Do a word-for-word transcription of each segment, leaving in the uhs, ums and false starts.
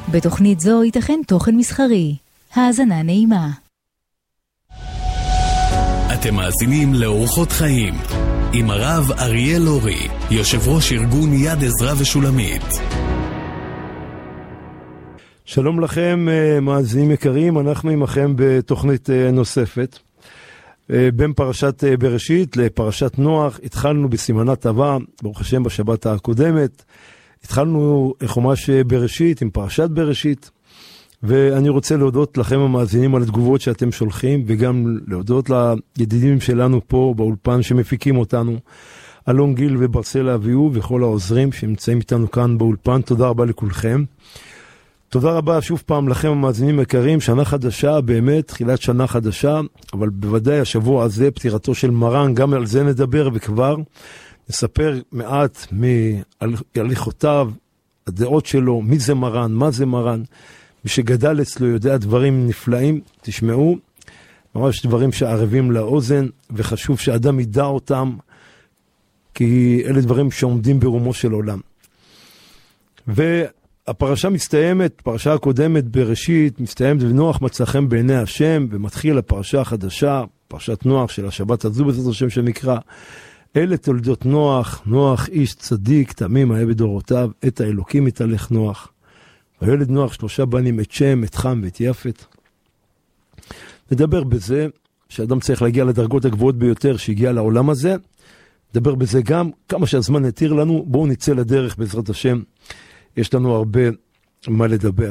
בתוכנית זו ייתכן תוכן מסחרי. האזנה נעימה. אתם מאזינים לאורחות חיים עם הרב אריאל לורי, יושב ראש ארגון יד עזרא ושולמית. שלום לכם מאזינים יקרים, אנחנו עמכם בתוכנית נוספת. בין פרשת בראשית לפרשת נוח, התחלנו בסימנה טובה, ברוך השם בשבת הקודמת, התחלנו חומש בראשית עם פרשת בראשית, ואני רוצה להודות לכם המאזינים על התגובות שאתם שולחים, וגם להודות לידידים שלנו פה באולפן שמפיקים אותנו, אלון גיל וברסלה אביהו וכל העוזרים שנמצאים איתנו כאן באולפן. תודה רבה לכולכם. תודה רבה שוב פעם לכם המאזינים היקרים. שנה חדשה, באמת תחילת שנה חדשה, אבל בוודאי השבוע הזה פטירתו של מרן, גם על זה נדבר, וכבר נספר מעט מהליכותיו, הדעות שלו, מי זה מרן, מה זה מרן. מי שגדל אצלו יודע דברים נפלאים, תשמעו, ממש דברים שערבים לאוזן, וחשוב שאדם ידע אותם, כי אלה דברים שעומדים ברומו של עולם. והפרשה מסתיימת, פרשה הקודמת בראשית, מסתיימת ונוח מצא חן בעיני השם, ומתחיל הפרשה החדשה, פרשת נוח של השבת הזו, בזה השם שנקרא, אלה תולדות נוח, נוח איש צדיק, תמים היה בדורותיו, את האלוקים התהלך נוח. וילד נוח שלושה בנים, את שם, את חם ואת יפת. נדבר בזה, שאדם צריך להגיע לדרגות הגבוהות ביותר שהגיע לעולם הזה. נדבר בזה גם, כמה שהזמן נתיר לנו, בואו נצא לדרך בעזרת השם. יש לנו הרבה מה לדבר.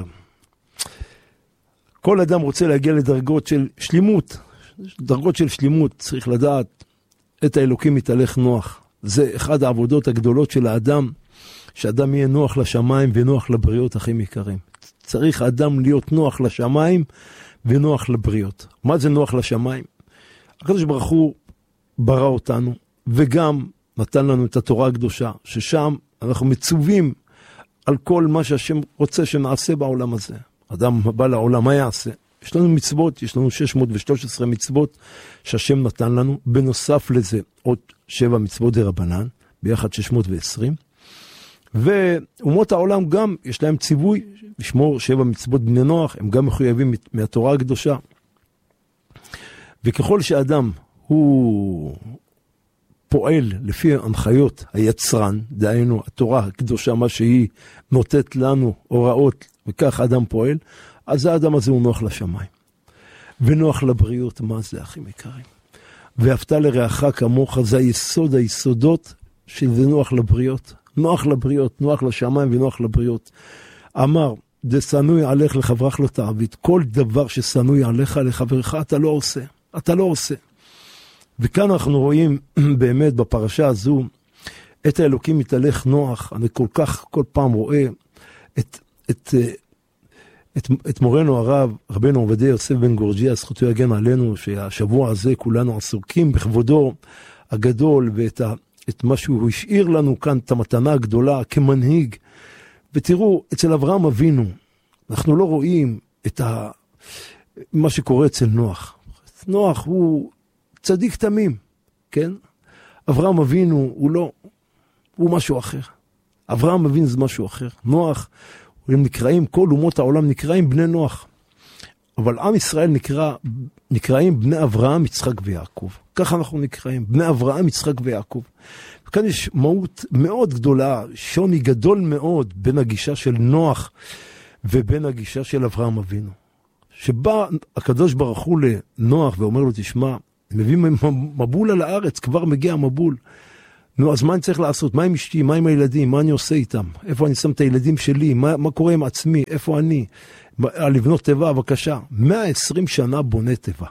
כל אדם רוצה להגיע לדרגות של שלימות. דרגות של שלימות, צריך לדעת, את האלוקים מתהלך נוח. זה אחד העבודות הגדולות של האדם, שאדם יהיה נוח לשמיים ונוח לבריות הכי יקרים. צריך אדם להיות נוח לשמיים ונוח לבריות. מה זה נוח לשמיים? הקדוש ברוך הוא ברא אותנו, וגם נתן לנו את התורה הקדושה, ששם אנחנו מצווים על כל מה שהשם רוצה שנעשה בעולם הזה. אדם בא לעולם, מה יעשה? יש לנו מצוות, יש לנו שש מאות ושלוש עשרה מצוות שהשם נתן לנו, בנוסף לזה עוד שבע מצוות דרבנן, ביחד שש מאות ועשרים. ואומות העולם גם יש להם ציווי לשמור שבע מצוות בני נוח, הם גם מחויבים מהתורה הקדושה. וככל שאדם הוא פועל לפי הנחיות היצרן, דהיינו התורה הקדושה, מה שהיא נותנת לנו הוראות, וכך האדם פועל, אז האדם הזה הוא נוח לשמיים. ונוח לבריאות, מה זה אחים יקרים? ואהבת לרעך כמוך, זה היסוד היסודות שזה נוח לבריאות. נוח לבריות, נוח לשמיים ונוח לבריות. אמר, זה סנוי עליך לחברך לא תעביד. כל דבר שסנוי עליך לחברך אתה לא עושה. אתה לא עושה. וכאן אנחנו רואים באמת בפרשה הזו, את האלוקים מתהלך נוח. אני כל כך כל פעם רואה את, את, את, את מורנו הרב, רבנו עובדיה יוסף בן גורג'יה, זכותו יגן עלינו, שהשבוע הזה כולנו עסוקים בכבודו הגדול ואת ה... את מה שהוא השאיר לנו כאן, את המתנה הגדולה כמנהיג. ותראו, אצל אברהם אבינו, אנחנו לא רואים את ה... מה שקורה אצל נוח. נוח הוא צדיק תמים, כן? אברהם אבינו הוא לא, הוא משהו אחר. אברהם אבינו זה משהו אחר. נוח, הם נקראים, כל אומות העולם נקראים בני נוח. אבל עם ישראל נקרא, נקראים בני אברהם, יצחק ויעקב. ככה אנחנו נקראים, בני אברהם, יצחק ויעקב. וכאן יש מהות מאוד גדולה, שוני גדול מאוד בין הגישה של נוח ובין הגישה של אברהם אבינו. שבא הקדוש ברוך הוא לנוח ואומר לו, תשמע, מביא מבול על הארץ, כבר מגיע מבול. נו, אז מה אני צריך לעשות? מה עם אשתי? מה עם הילדים? מה אני עושה איתם? איפה אני שם את הילדים שלי? מה, מה קורה עם עצמי? איפה אני? לבנות טבע, בבקשה. מאה ועשרים שנה בונה טבע.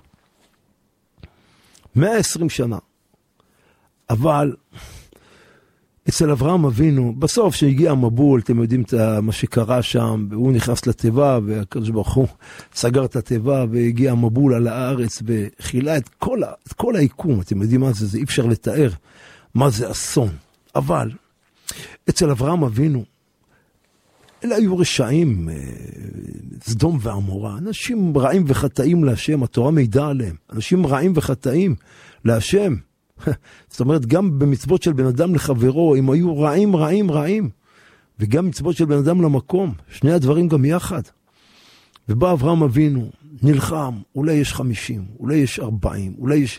מאה ועשרים שנה. אבל אצל אברהם אבינו, בסוף שהגיע המבול, אתם יודעים את מה שקרה שם, והוא נכנס לטבע, והקדוש ברוך הוא סגר את הטבע, והגיע המבול על הארץ, וחילה את כל, את כל היקום. אתם יודעים מה זה? זה אי אפשר לתאר מה זה אסון. אבל אצל אברהם אבינו, אלה היו רשעים, סדום ועמורה, אנשים רעים וחטאים להשם, התורה מידע עליהם, אנשים רעים וחטאים להשם. זאת אומרת, גם במצוות של בן אדם לחברו, הם היו רעים, רעים, רעים. וגם מצוות של בן אדם למקום, שני הדברים גם יחד. ובא אברהם אבינו, נלחם, אולי יש חמישים, אולי יש ארבעים, אולי יש...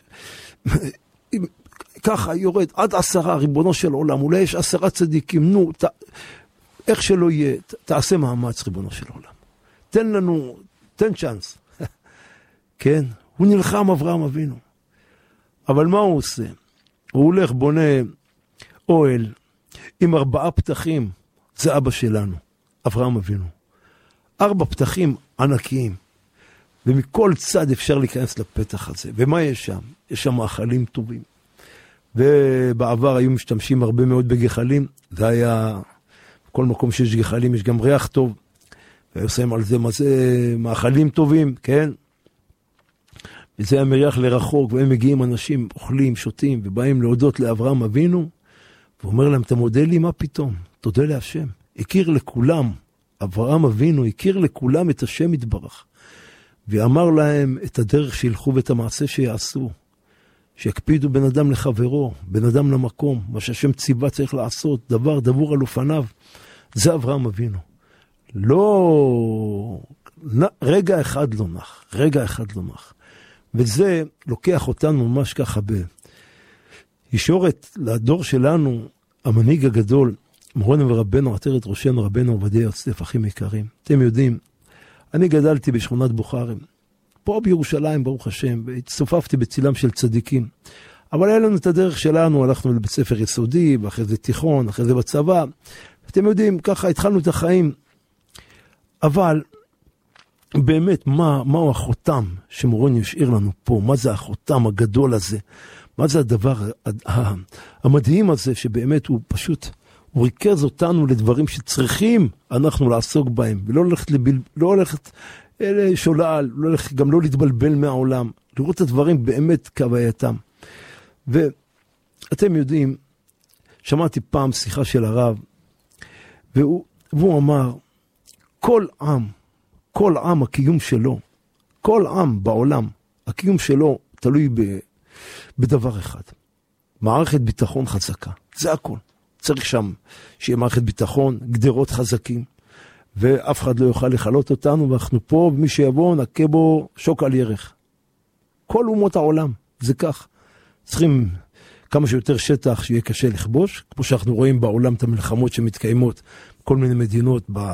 ככה יורד עד עשרה, ריבונו של עולם, אולי יש עשרה צדיקים, נו, ת... איך שלא יהיה, ת... תעשה מאמץ, ריבונו של עולם. תן לנו, תן צ'אנס. כן, הוא נלחם אברהם אבינו. אבל מה הוא עושה? הוא הולך, בונה אוהל עם ארבעה פתחים, זה אבא שלנו, אברהם אבינו. ארבע פתחים ענקיים, ומכל צד אפשר להיכנס לפתח הזה. ומה יש שם? יש שם מאכלים טובים. ובעבר היו משתמשים הרבה מאוד בגחלים, זה היה, בכל מקום שיש גחלים יש גם ריח טוב, ועושים על זה מה זה מאכלים טובים, כן? וזה היה מריח לרחוק, והם מגיעים אנשים, אוכלים, שותים, ובאים להודות לאברהם אבינו, ואומר להם, אתה מודה לי? מה פתאום? תודה להשם. הכיר לכולם, אברהם אבינו הכיר לכולם את השם יתברך, ואמר להם את הדרך שילכו ואת המעשה שיעשו, שיקפידו בן אדם לחברו, בן אדם למקום, מה שהשם ציווה צריך לעשות, דבר דבור על אופניו, זה אברהם אבינו. לא, רגע אחד לא נח, רגע אחד לא נח. וזה לוקח אותנו ממש ככה בישורת לדור שלנו, המנהיג הגדול, מורנו ורבנו, עטרת ראשנו, רבנו עובדיה יוסף, אחים יקרים. אתם יודעים, אני גדלתי בשכונת בוכרים, פה בירושלים, ברוך השם, והצטופפתי בצילם של צדיקים. אבל היה לנו את הדרך שלנו, הלכנו לבית ספר יסודי, ואחרי זה תיכון, אחרי זה בצבא. אתם יודעים, ככה התחלנו את החיים. אבל באמת, מה, מהו החותם שמורנו ישאיר לנו פה? מה זה החותם הגדול הזה? מה זה הדבר המדהים הזה, שבאמת הוא פשוט, הוא ריכז אותנו לדברים שצריכים אנחנו לעסוק בהם, ולא הולכת, לבל, לא הולכת שולל, לא הולכת גם לא להתבלבל מהעולם, לראות את הדברים באמת כהווייתם. ואתם יודעים, שמעתי פעם שיחה של הרב, והוא, והוא אמר, כל עם, כל עם הקיום שלו, כל עם בעולם, הקיום שלו תלוי ב, בדבר אחד. מערכת ביטחון חזקה, זה הכל. צריך שם שיהיה מערכת ביטחון, גדרות חזקים, ואף אחד לא יוכל לחלות אותנו, ואנחנו פה, ומי שיבוא נקה בו שוק על ירך. כל אומות העולם, זה כך. צריכים כמה שיותר שטח שיהיה קשה לכבוש, כמו שאנחנו רואים בעולם את המלחמות שמתקיימות, כל מיני מדינות ב,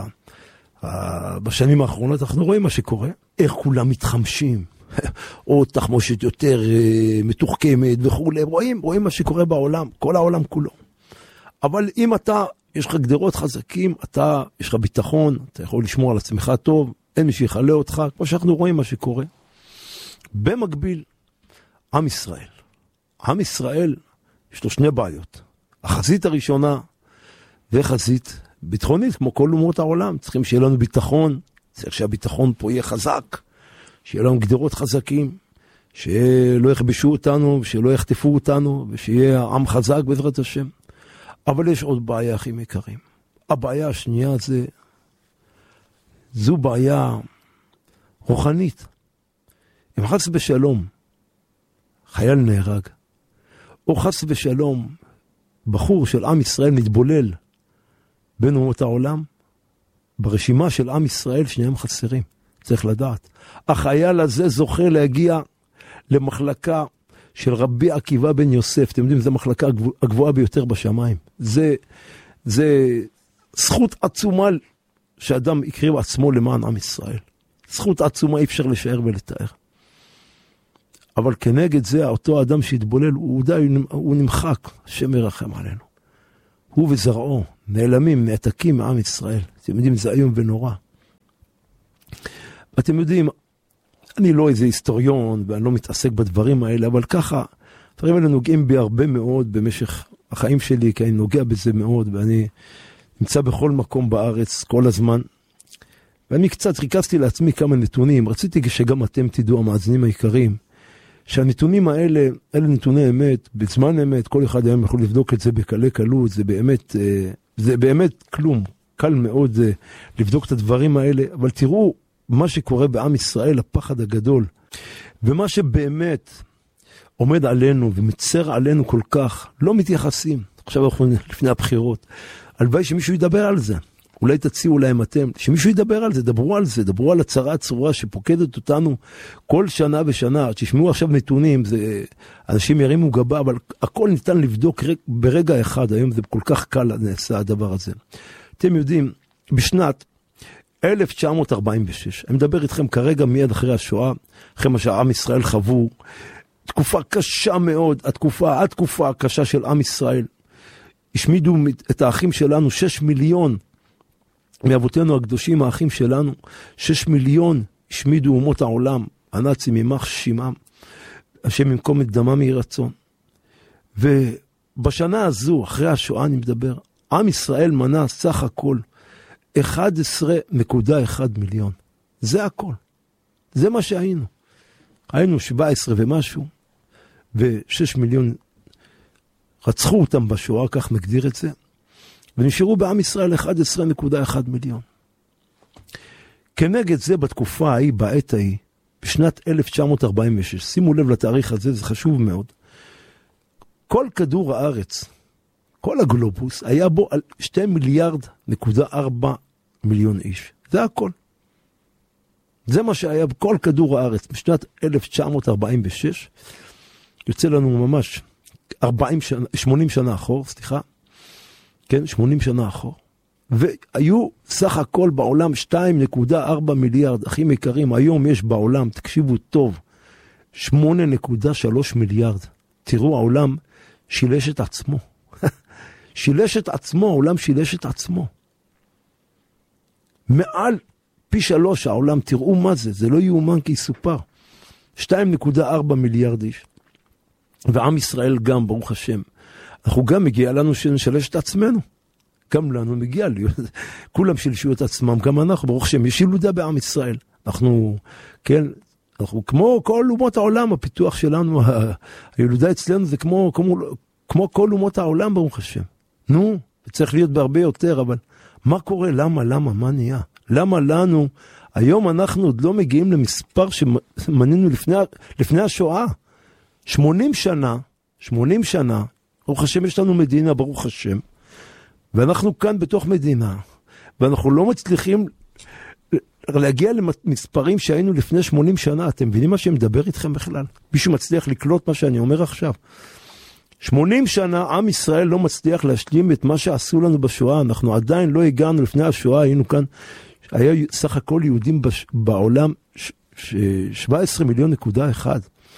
בשנים האחרונות, אנחנו רואים מה שקורה, איך כולם מתחמשים, או תחמושת יותר מתוחכמת וכו', רואים, רואים מה שקורה בעולם, כל העולם כולו. אבל אם אתה, יש לך גדרות חזקים, אתה, יש לך ביטחון, אתה יכול לשמור על עצמך טוב, אין מי שיחלה אותך, כמו שאנחנו רואים מה שקורה. במקביל, עם ישראל. עם ישראל, יש לו שני בעיות. החזית הראשונה, וחזית ביטחונית, כמו כל אומות העולם. צריכים שיהיה לנו ביטחון, צריך שהביטחון פה יהיה חזק, שיהיה לנו גדרות חזקים, שלא יכבשו אותנו, שלא יחטפו אותנו, ושיהיה עם חזק בעזרת השם. אבל יש עוד בעיה, אחים יקרים. הבעיה השנייה זה, זו בעיה רוחנית. אם חס בשלום, חייל נהרג, או חס בשלום, בחור של עם ישראל מתבולל בין אומות העולם, ברשימה של עם ישראל שניהם חסרים, צריך לדעת. החייל הזה זוכה להגיע למחלקה של רבי עקיבא בן יוסף, אתם יודעים, זו המחלקה הגבוהה ביותר בשמיים. זה, זה זכות עצומה שאדם יקריב עצמו למען עם ישראל. זכות עצומה אי אפשר לשער ולתאר. אבל כנגד זה, אותו האדם שהתבולל, הוא די, הוא נמחק, השם ירחם עלינו. הוא וזרעו נעלמים, מעתקים מעם ישראל. אתם יודעים, זה היום ונורא. אתם יודעים, אני לא איזה היסטוריון, ואני לא מתעסק בדברים האלה, אבל ככה, הדברים האלה נוגעים בי הרבה מאוד במשך החיים שלי, כי אני נוגע בזה מאוד, ואני נמצא בכל מקום בארץ כל הזמן. ואני קצת ריכזתי לעצמי כמה נתונים, רציתי שגם אתם תדעו, המאזינים העיקריים, שהנתונים האלה, אלה נתוני אמת, בזמן אמת, כל אחד היום יכול לבדוק את זה בקלי קלות, זה באמת, זה באמת כלום, קל מאוד לבדוק את הדברים האלה, אבל תראו מה שקורה בעם ישראל, הפחד הגדול, ומה שבאמת עומד עלינו ומצר עלינו כל כך, לא מתייחסים, עכשיו אנחנו לפני הבחירות, הלוואי שמישהו ידבר על זה. אולי תציעו להם אתם, שמישהו ידבר על זה, דברו על זה, דברו על הצרה הצרורה שפוקדת אותנו כל שנה ושנה. תשמעו עכשיו נתונים, זה, אנשים ירימו גבה, אבל הכל ניתן לבדוק ברגע אחד, היום זה כל כך קל נעשה הדבר הזה. אתם יודעים, בשנת אלף תשע מאות ארבעים ושש, אני מדבר איתכם כרגע מיד אחרי השואה, אחרי מה שהעם ישראל חוו, תקופה קשה מאוד, התקופה, התקופה הקשה של עם ישראל, השמידו את האחים שלנו, שש מיליון, מאבותינו הקדושים, האחים שלנו, שש מיליון השמידו אומות העולם, הנאצים ממח שמם, השם במקום את דמם יהי רצון. ובשנה הזו, אחרי השואה אני מדבר, עם ישראל מנה סך הכל אחד עשר נקודה אחת מיליון. זה הכל. זה מה שהיינו. היינו שבע עשרה ומשהו, ושש מיליון רצחו אותם בשואה, כך מגדיר את זה. ונשארו בעם ישראל אחד עשר נקודה אחת מיליון. כנגד זה בתקופה ההיא, בעת ההיא, בשנת אלף תשע מאות ארבעים ושש, שימו לב לתאריך הזה, זה חשוב מאוד. כל כדור הארץ, כל הגלובוס, היה בו על שתי מיליארד נקודה ארבע מיליון איש. זה הכל. זה מה שהיה בכל כדור הארץ. בשנת אלף תשע מאות ארבעים ושש, יוצא לנו ממש ארבעים שנה, שמונים שנה אחור, סליחה. כן, שמונים שנה אחור. והיו סך הכל בעולם שתיים נקודה ארבע מיליארד, אחים יקרים, היום יש בעולם, תקשיבו טוב, שמונה נקודה שלוש מיליארד. תראו, העולם שילש את עצמו. שילש את עצמו, העולם שילש את עצמו. מעל פי שלוש העולם, תראו מה זה, זה לא יאומן כי יסופר. שתיים נקודה ארבע מיליארד איש. ועם ישראל גם, ברוך השם. אנחנו גם מגיע לנו שנשלש את עצמנו. גם לנו מגיע לי. כולם שילשו את עצמם, גם אנחנו, ברוך השם, יש ילודה בעם ישראל. אנחנו, כן, אנחנו כמו כל אומות העולם, הפיתוח שלנו, הילודה אצלנו זה כמו, כמו, כמו כל אומות העולם, ברוך השם. נו, צריך להיות בהרבה יותר, אבל מה קורה? למה? למה? מה נהיה? למה לנו? היום אנחנו עוד לא מגיעים למספר שמנינו לפני, לפני השואה. שמונים שנה, שמונים שנה, ברוך השם יש לנו מדינה, ברוך השם, ואנחנו כאן בתוך מדינה, ואנחנו לא מצליחים להגיע למספרים שהיינו לפני שמונים שנה. אתם מבינים מה שמדבר איתכם בכלל? מישהו מצליח לקלוט מה שאני אומר עכשיו? שמונים שנה עם ישראל לא מצליח להשלים את מה שעשו לנו בשואה. אנחנו עדיין לא הגענו לפני השואה, היינו כאן, היה סך הכל יהודים בש, בעולם ש, ש, שבע עשרה מיליון נקודה אחד.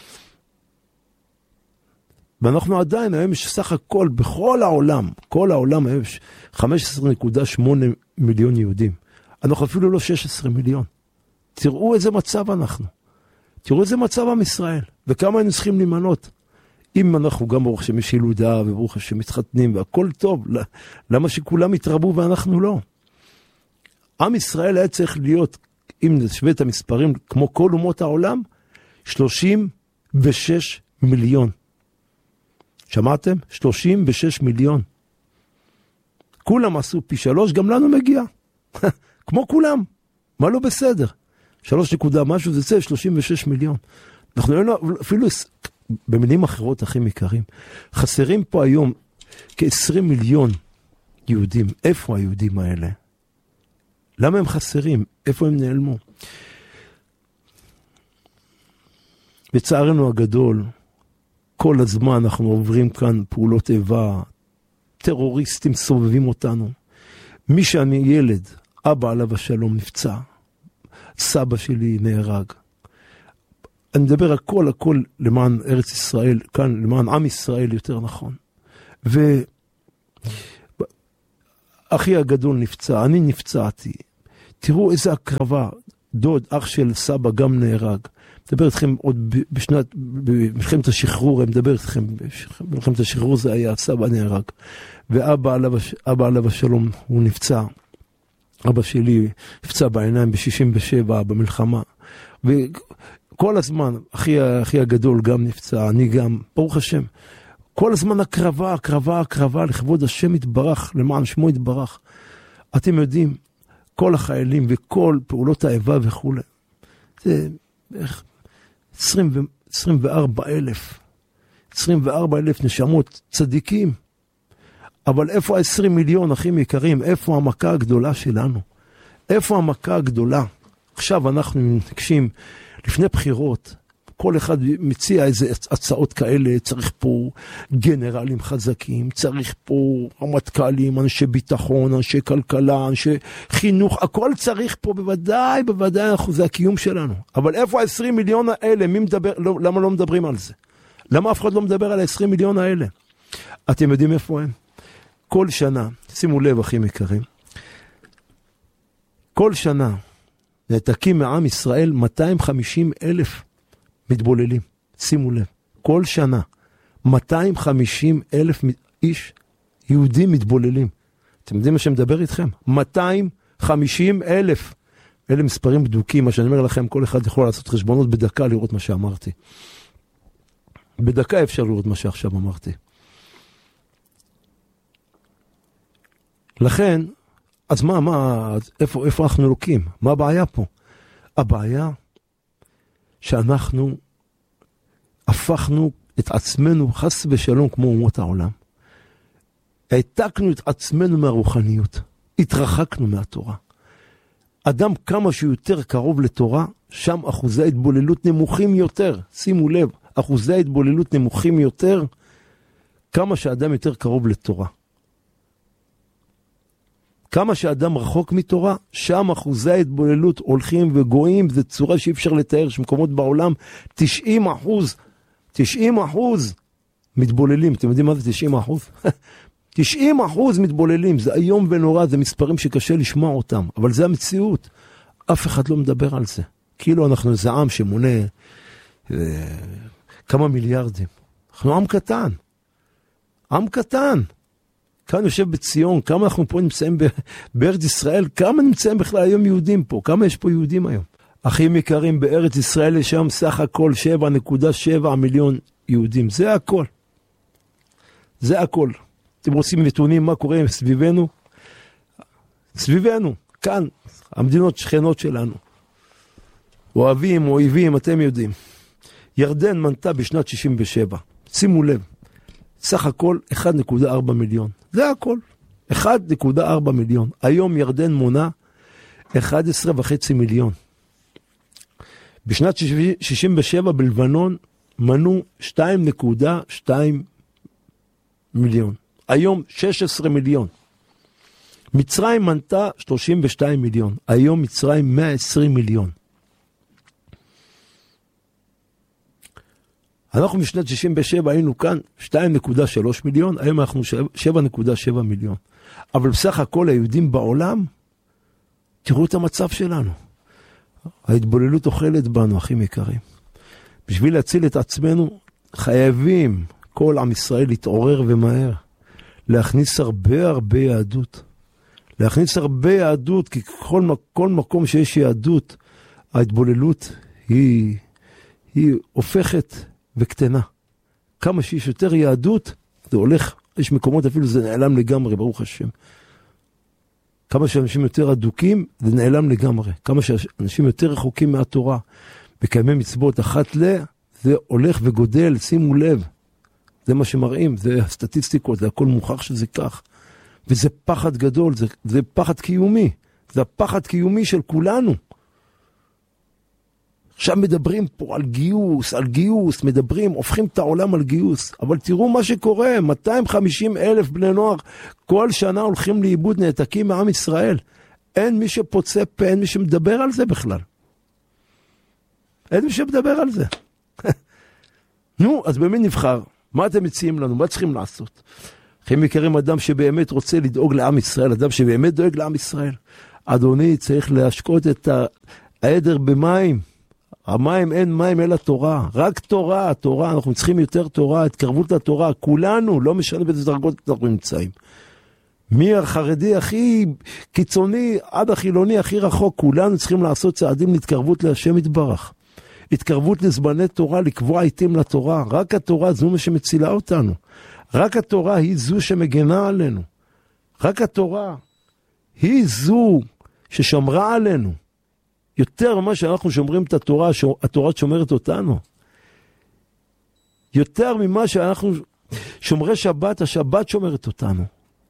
ואנחנו עדיין, היום יש סך הכל בכל העולם, כל העולם היום יש חמש עשרה נקודה שמונה מיליון יהודים. אנחנו אפילו לא שש עשרה מיליון. תראו איזה מצב אנחנו. תראו איזה מצב עם ישראל. וכמה היינו צריכים להימנות. אם אנחנו גם ברוך השם יש ילודה וברוך השם מתחתנים והכל טוב, למה שכולם יתרבו ואנחנו לא? עם ישראל היה צריך להיות, אם נשווה את המספרים כמו כל אומות העולם, שלושים ושש מיליון. שמעתם? שלושים ושש מיליון. כולם עשו פי שלוש, גם לנו מגיע. כמו כולם. מה לא בסדר? שלוש נקודה משהו, זה זה שלושים ושש מיליון. אנחנו אפילו, במילים אחרות, אחים יקרים, חסרים פה היום כ-עשרים מיליון יהודים. איפה היהודים האלה? למה הם חסרים? איפה הם נעלמו? בצערנו הגדול, כל הזמן אנחנו עוברים כאן פעולות איבה, טרוריסטים סובבים אותנו. מי שאני ילד, אבא עליו השלום נפצע, סבא שלי נהרג. אני מדבר הכל הכל למען ארץ ישראל, כאן למען עם ישראל יותר נכון. ואחי הגדול נפצע, אני נפצעתי. תראו איזה הקרבה, דוד, אח של סבא גם נהרג. מדבר אתכם עוד בשנת, במלחמת השחרור, אני מדבר אתכם, במלחמת השחרור זה היה, סבא נהרג. ואבא עליו, אבא עליו השלום, הוא נפצע. אבא שלי נפצע בעיניים ב-שישים ושבע במלחמה. וכל הזמן, אחי, אחי הגדול גם נפצע, אני גם, ברוך השם. כל הזמן הקרבה, הקרבה, הקרבה, לכבוד השם יתברך, למען שמו יתברך. אתם יודעים, כל החיילים וכל פעולות האיבה וכו'. זה איך? עשרים וארבע אלף, עשרים וארבע אלף נשמות צדיקים. אבל איפה ה-עשרים מיליון אחים יקרים? איפה המכה הגדולה שלנו? איפה המכה הגדולה? עכשיו אנחנו נקשים, לפני בחירות, כל אחד מציע איזה הצעות כאלה, צריך פה גנרלים חזקים, צריך פה רמטכ"לים, אנשי ביטחון, אנשי כלכלה, אנשי חינוך, הכל צריך פה, בוודאי, בוודאי, אנחנו, זה הקיום שלנו. אבל איפה ה-עשרים מיליון האלה? מי מדבר, לא, למה לא מדברים על זה? למה אף אחד לא מדבר על ה-עשרים מיליון האלה? אתם יודעים איפה הם? כל שנה, שימו לב אחים יקרים, כל שנה נעתקים מעם ישראל מאתיים וחמישים אלף מתבוללים. שימו לב, כל שנה מאתיים וחמישים אלף איש יהודים מתבוללים. אתם יודעים מה שמדבר איתכם? מאתיים וחמישים אלף. אלה מספרים בדוקים, מה שאני אומר לכם, כל אחד יכול לעשות חשבונות בדקה לראות מה שאמרתי. בדקה אפשר לראות מה שעכשיו אמרתי. לכן, אז מה, מה, איפה, איפה אנחנו לוקים? מה הבעיה פה? הבעיה שאנחנו הפכנו את עצמנו חס ושלום כמו אומות העולם. העתקנו את עצמנו מהרוחניות. התרחקנו מהתורה. אדם כמה שיותר קרוב לתורה, שם אחוזי ההתבוללות נמוכים יותר. שימו לב, אחוזי ההתבוללות נמוכים יותר, כמה שאדם יותר קרוב לתורה. כמה שאדם רחוק מתורה, שם אחוזי ההתבוללות הולכים וגויים, זה צורה שאי אפשר לתאר, שמקומות בעולם תשעים אחוז, תשעים אחוז מתבוללים. אתם יודעים מה זה תשעים אחוז? תשעים אחוז מתבוללים, זה היום ונורא, זה מספרים שקשה לשמוע אותם, אבל זה המציאות. אף אחד לא מדבר על זה. כאילו אנחנו איזה עם שמונה אה, כמה מיליארדים. אנחנו עם קטן. עם קטן. כאן יושב בציון, כמה אנחנו פה נמצאים בארץ ישראל, כמה נמצאים בכלל היום יהודים פה, כמה יש פה יהודים היום. אחים יקרים, בארץ ישראל יש שם סך הכל שבע נקודה שבע מיליון יהודים, זה הכל. זה הכל. אתם רוצים נתונים מה קורה סביבנו? סביבנו, כאן, המדינות שכנות שלנו. אוהבים, אויבים, אתם יודעים. ירדן מנתה בשנת שישים ושבע, שימו לב. סך הכל אחד נקודה ארבע מיליון. זה הכל. אחד נקודה ארבע מיליון. היום ירדן מונה אחד עשר וחצי מיליון. בשנת שישים ושבע בלבנון מנו שתיים נקודה שתיים מיליון. היום שש עשרה מיליון. מצרים מנתה שלושים ושתיים מיליון. היום מצרים מאה ועשרים מיליון. אנחנו משנת שישים ושבע היינו כאן שתיים נקודה שלוש מיליון, היום אנחנו שבע נקודה שבע מיליון. אבל בסך הכל היהודים בעולם, תראו את המצב שלנו. ההתבוללות אוכלת בנו, אחים יקרים. בשביל להציל את עצמנו, חייבים כל עם ישראל להתעורר ומהר. להכניס הרבה הרבה יהדות. להכניס הרבה יהדות, כי כל, כל מקום שיש יהדות, ההתבוללות היא, היא הופכת וקטנה. כמה שיש יותר יהדות, זה הולך, יש מקומות אפילו זה נעלם לגמרי, ברוך השם. כמה שאנשים יותר אדוקים, זה נעלם לגמרי. כמה שאנשים יותר רחוקים מהתורה, בקיימי מצוות אחת ל, זה הולך וגודל, שימו לב. זה מה שמראים, זה הסטטיסטיקות, זה הכל מוכח שזה כך. וזה פחד גדול, זה, זה פחד קיומי. זה הפחד קיומי של כולנו. עכשיו מדברים פה על גיוס, על גיוס, מדברים, הופכים את העולם על גיוס. אבל תראו מה שקורה, מאתיים וחמישים אלף בני נוער, כל שנה הולכים לאיבוד, נעתקים מעם ישראל. אין מי שפוצה פה, אין מי שמדבר על זה בכלל. אין מי שמדבר על זה. נו, אז במי נבחר? מה אתם מציעים לנו? מה צריכים לעשות? אחים יקרים, אדם שבאמת רוצה לדאוג לעם ישראל, אדם שבאמת דואג לעם ישראל. אדוני, צריך להשקות את העדר במים. המים, אין מים אלא תורה. רק תורה, תורה. אנחנו צריכים יותר תורה, התקרבות לתורה. כולנו, לא משנה באיזה דרגות אנחנו נמצאים. מי החרדי הכי קיצוני, עד החילוני הכי רחוק. כולנו צריכים לעשות צעדים להתקרבות להשם יתברך. התקרבות לזמני תורה, לקבוע עיתים לתורה. רק התורה זו מה שמצילה אותנו. רק התורה היא זו שמגנה עלינו. רק התורה היא זו ששמרה עלינו. יותר ממה שאנחנו שומרים את התורה, התורה שומרת אותנו. יותר ממה שאנחנו שומרי שבת, השבת שומרת אותנו.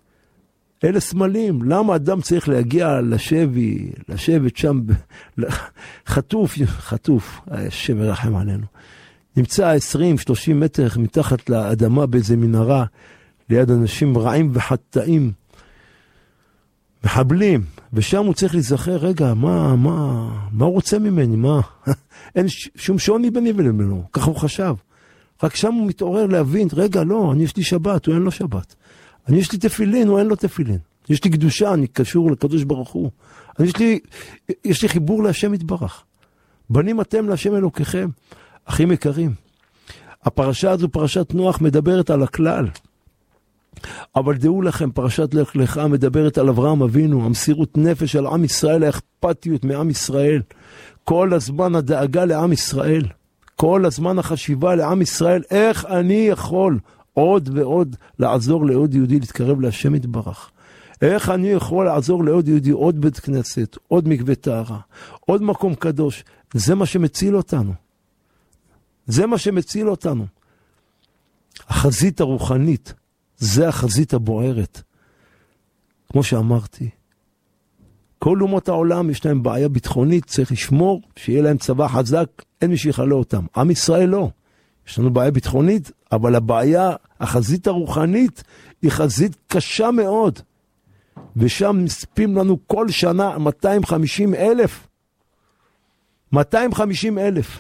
אלה סמלים. למה אדם צריך להגיע לשבי, לשבת שם, חטוף, חטוף, השם ירחם עלינו. נמצא עשרים שלושים מטר מתחת לאדמה באיזה מנהרה, ליד אנשים רעים וחטאים, מחבלים, ושם הוא צריך להיזכר, רגע, מה, מה, מה הוא רוצה ממני, מה? אין שום שוני ביני ובינו, ככה הוא חשב. רק שם הוא מתעורר להבין, רגע, לא, אני יש לי שבת, הוא אין לו שבת. אני יש לי תפילין, הוא אין לו תפילין. יש לי קדושה, אני קשור לקדוש ברוך הוא. אני יש לי, יש לי חיבור להשם יתברך. בנים אתם להשם אלוקיכם, אחים יקרים. הפרשה הזו, פרשת נוח, מדברת על הכלל. אבל דעו לכם, פרשת לך לך מדברת על אברהם אבינו, המסירות נפש על עם ישראל, האכפתיות מעם ישראל. כל הזמן הדאגה לעם ישראל. כל הזמן החשיבה לעם ישראל, איך אני יכול עוד ועוד לעזור לעוד יהודי להתקרב להשם יתברך. איך אני יכול לעזור לעוד יהודי, עוד בית כנסת, עוד מקווה טהרה, עוד מקום קדוש. זה מה שמציל אותנו. זה מה שמציל אותנו. החזית הרוחנית, זה החזית הבוערת. כמו שאמרתי, כל אומות העולם יש להם בעיה ביטחונית, צריך לשמור, שיהיה להם צבא חזק, אין מי שיחלה אותם. עם ישראל לא. יש לנו בעיה ביטחונית, אבל הבעיה, החזית הרוחנית, היא חזית קשה מאוד. ושם נספים לנו כל שנה מאתיים וחמישים אלף. מאתיים וחמישים אלף.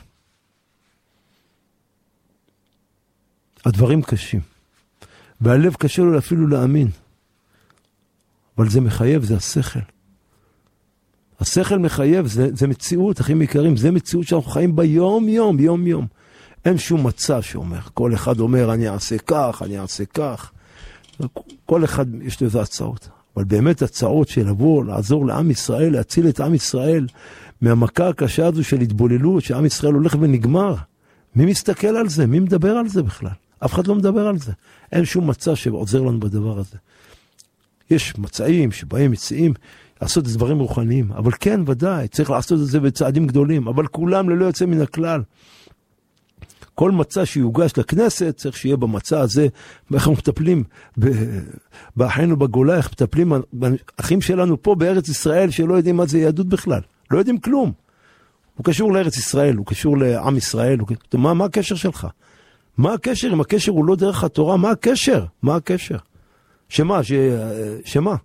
הדברים קשים. והלב קשה לו אפילו להאמין. אבל זה מחייב, זה השכל. השכל מחייב, זה, זה מציאות, אחים יקרים, זה מציאות שאנחנו חיים ביום יום, יום יום. אין שום מצע שאומר, כל אחד אומר, אני אעשה כך, אני אעשה כך. כל אחד יש לו איזה הצעות. אבל באמת הצעות של לבוא, לעזור לעם ישראל, להציל את עם ישראל, מהמכה הקשה הזו של התבוללות, שעם ישראל הולך ונגמר. מי מסתכל על זה? מי מדבר על זה בכלל? אף אחד לא מדבר על זה. אין שום מצע שעוזר לנו בדבר הזה. יש מצעים שבהם מציעים לעשות את דברים רוחניים, אבל כן, ודאי, צריך לעשות את זה בצעדים גדולים, אבל כולם ללא יוצא מן הכלל. כל מצע שיוגש לכנסת, צריך שיהיה במצע הזה, איך אנחנו מטפלים באחינו בגולה, איך מטפלים באחים שלנו פה בארץ ישראל, שלא יודעים מה זה יהדות בכלל, לא יודעים כלום. הוא קשור לארץ ישראל, הוא קשור לעם ישראל, הוא... מה, מה הקשר שלך? מה הקשר? אם הקשר הוא לא דרך התורה, מה הקשר? מה הקשר? שמה? ש... שמה?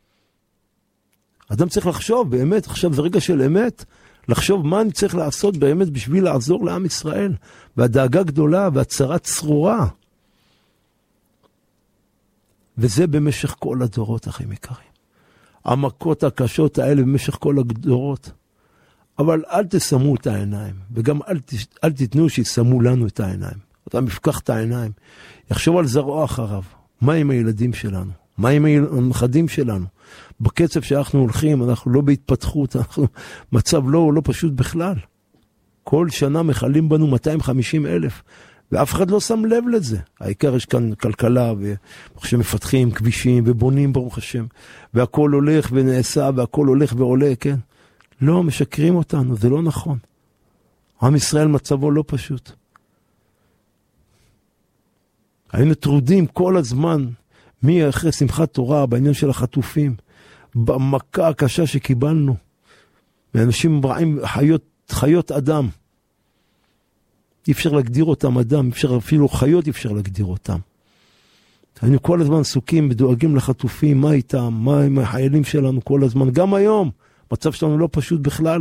אדם צריך לחשוב, באמת, עכשיו זה רגע של אמת, לחשוב מה אני צריך לעשות באמת בשביל לעזור לעם ישראל, והדאגה גדולה והצרה צרורה. וזה במשך כל הדורות, אחים יקרים. המכות הקשות האלה במשך כל הדורות. אבל אל תשמו את העיניים, וגם אל, ת... אל תתנו שישמו לנו את העיניים. אתה מפקח את העיניים, יחשוב על זרוע אחריו. מה עם הילדים שלנו? מה עם הנכדים שלנו? בקצב שאנחנו הולכים, אנחנו לא בהתפתחות, אנחנו מצב לא, לא פשוט בכלל. כל שנה מחלים בנו מאתיים וחמישים אלף, ואף אחד לא שם לב לזה. העיקר יש כאן כלכלה, ומפתחים כבישים, ובונים ברוך השם, והכל הולך ונעשה, והכל הולך ועולה, כן? לא, משקרים אותנו, זה לא נכון. עם ישראל מצבו לא פשוט. היינו טרודים כל הזמן, מי אחרי שמחת תורה, בעניין של החטופים, במכה הקשה שקיבלנו, ואנשים רעים, חיות, חיות אדם. אי אפשר להגדיר אותם אדם, אפשר, אפילו חיות אי אפשר להגדיר אותם. היינו כל הזמן עסוקים ודואגים לחטופים, מה איתם, מה עם החיילים שלנו כל הזמן, גם היום, מצב שלנו לא פשוט בכלל.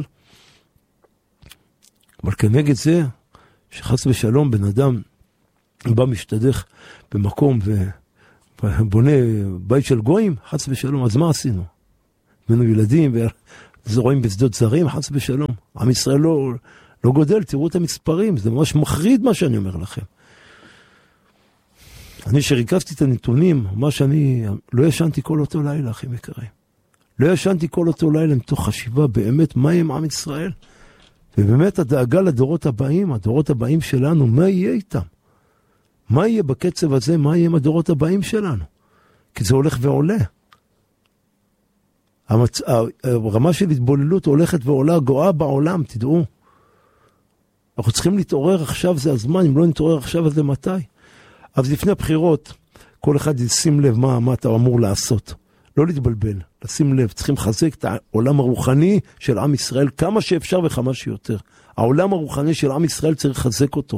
אבל כנגד זה, שחס ושלום בן אדם בא משתדך במקום ובונה בית של גויים, חס ושלום, אז מה עשינו? בנו ילדים וזורעים בשדות זרים, חס ושלום. עם ישראל לא, לא גודל, תראו את המספרים, זה ממש מחריד מה שאני אומר לכם. אני שריקפתי את הנתונים, מה שאני לא ישנתי כל אותו לילה, אחים יקרים. לא ישנתי כל אותו לילה מתוך חשיבה באמת מה עם עם ישראל. ובאמת הדאגה לדורות הבאים, הדורות הבאים שלנו, מה יהיה איתם? מה יהיה בקצב הזה? מה יהיה עם הדורות הבאים שלנו? כי זה הולך ועולה. המצ... הרמה של התבוללות הולכת ועולה, גואה בעולם, תדעו. אנחנו צריכים להתעורר עכשיו, זה הזמן, אם לא נתעורר עכשיו, אז למתי? אז לפני הבחירות, כל אחד ישים לב מה, מה אתה אמור לעשות. לא להתבלבל, לשים לב, צריכים לחזק את העולם הרוחני של עם ישראל כמה שאפשר וכמה שיותר. העולם הרוחני של עם ישראל צריך לחזק אותו.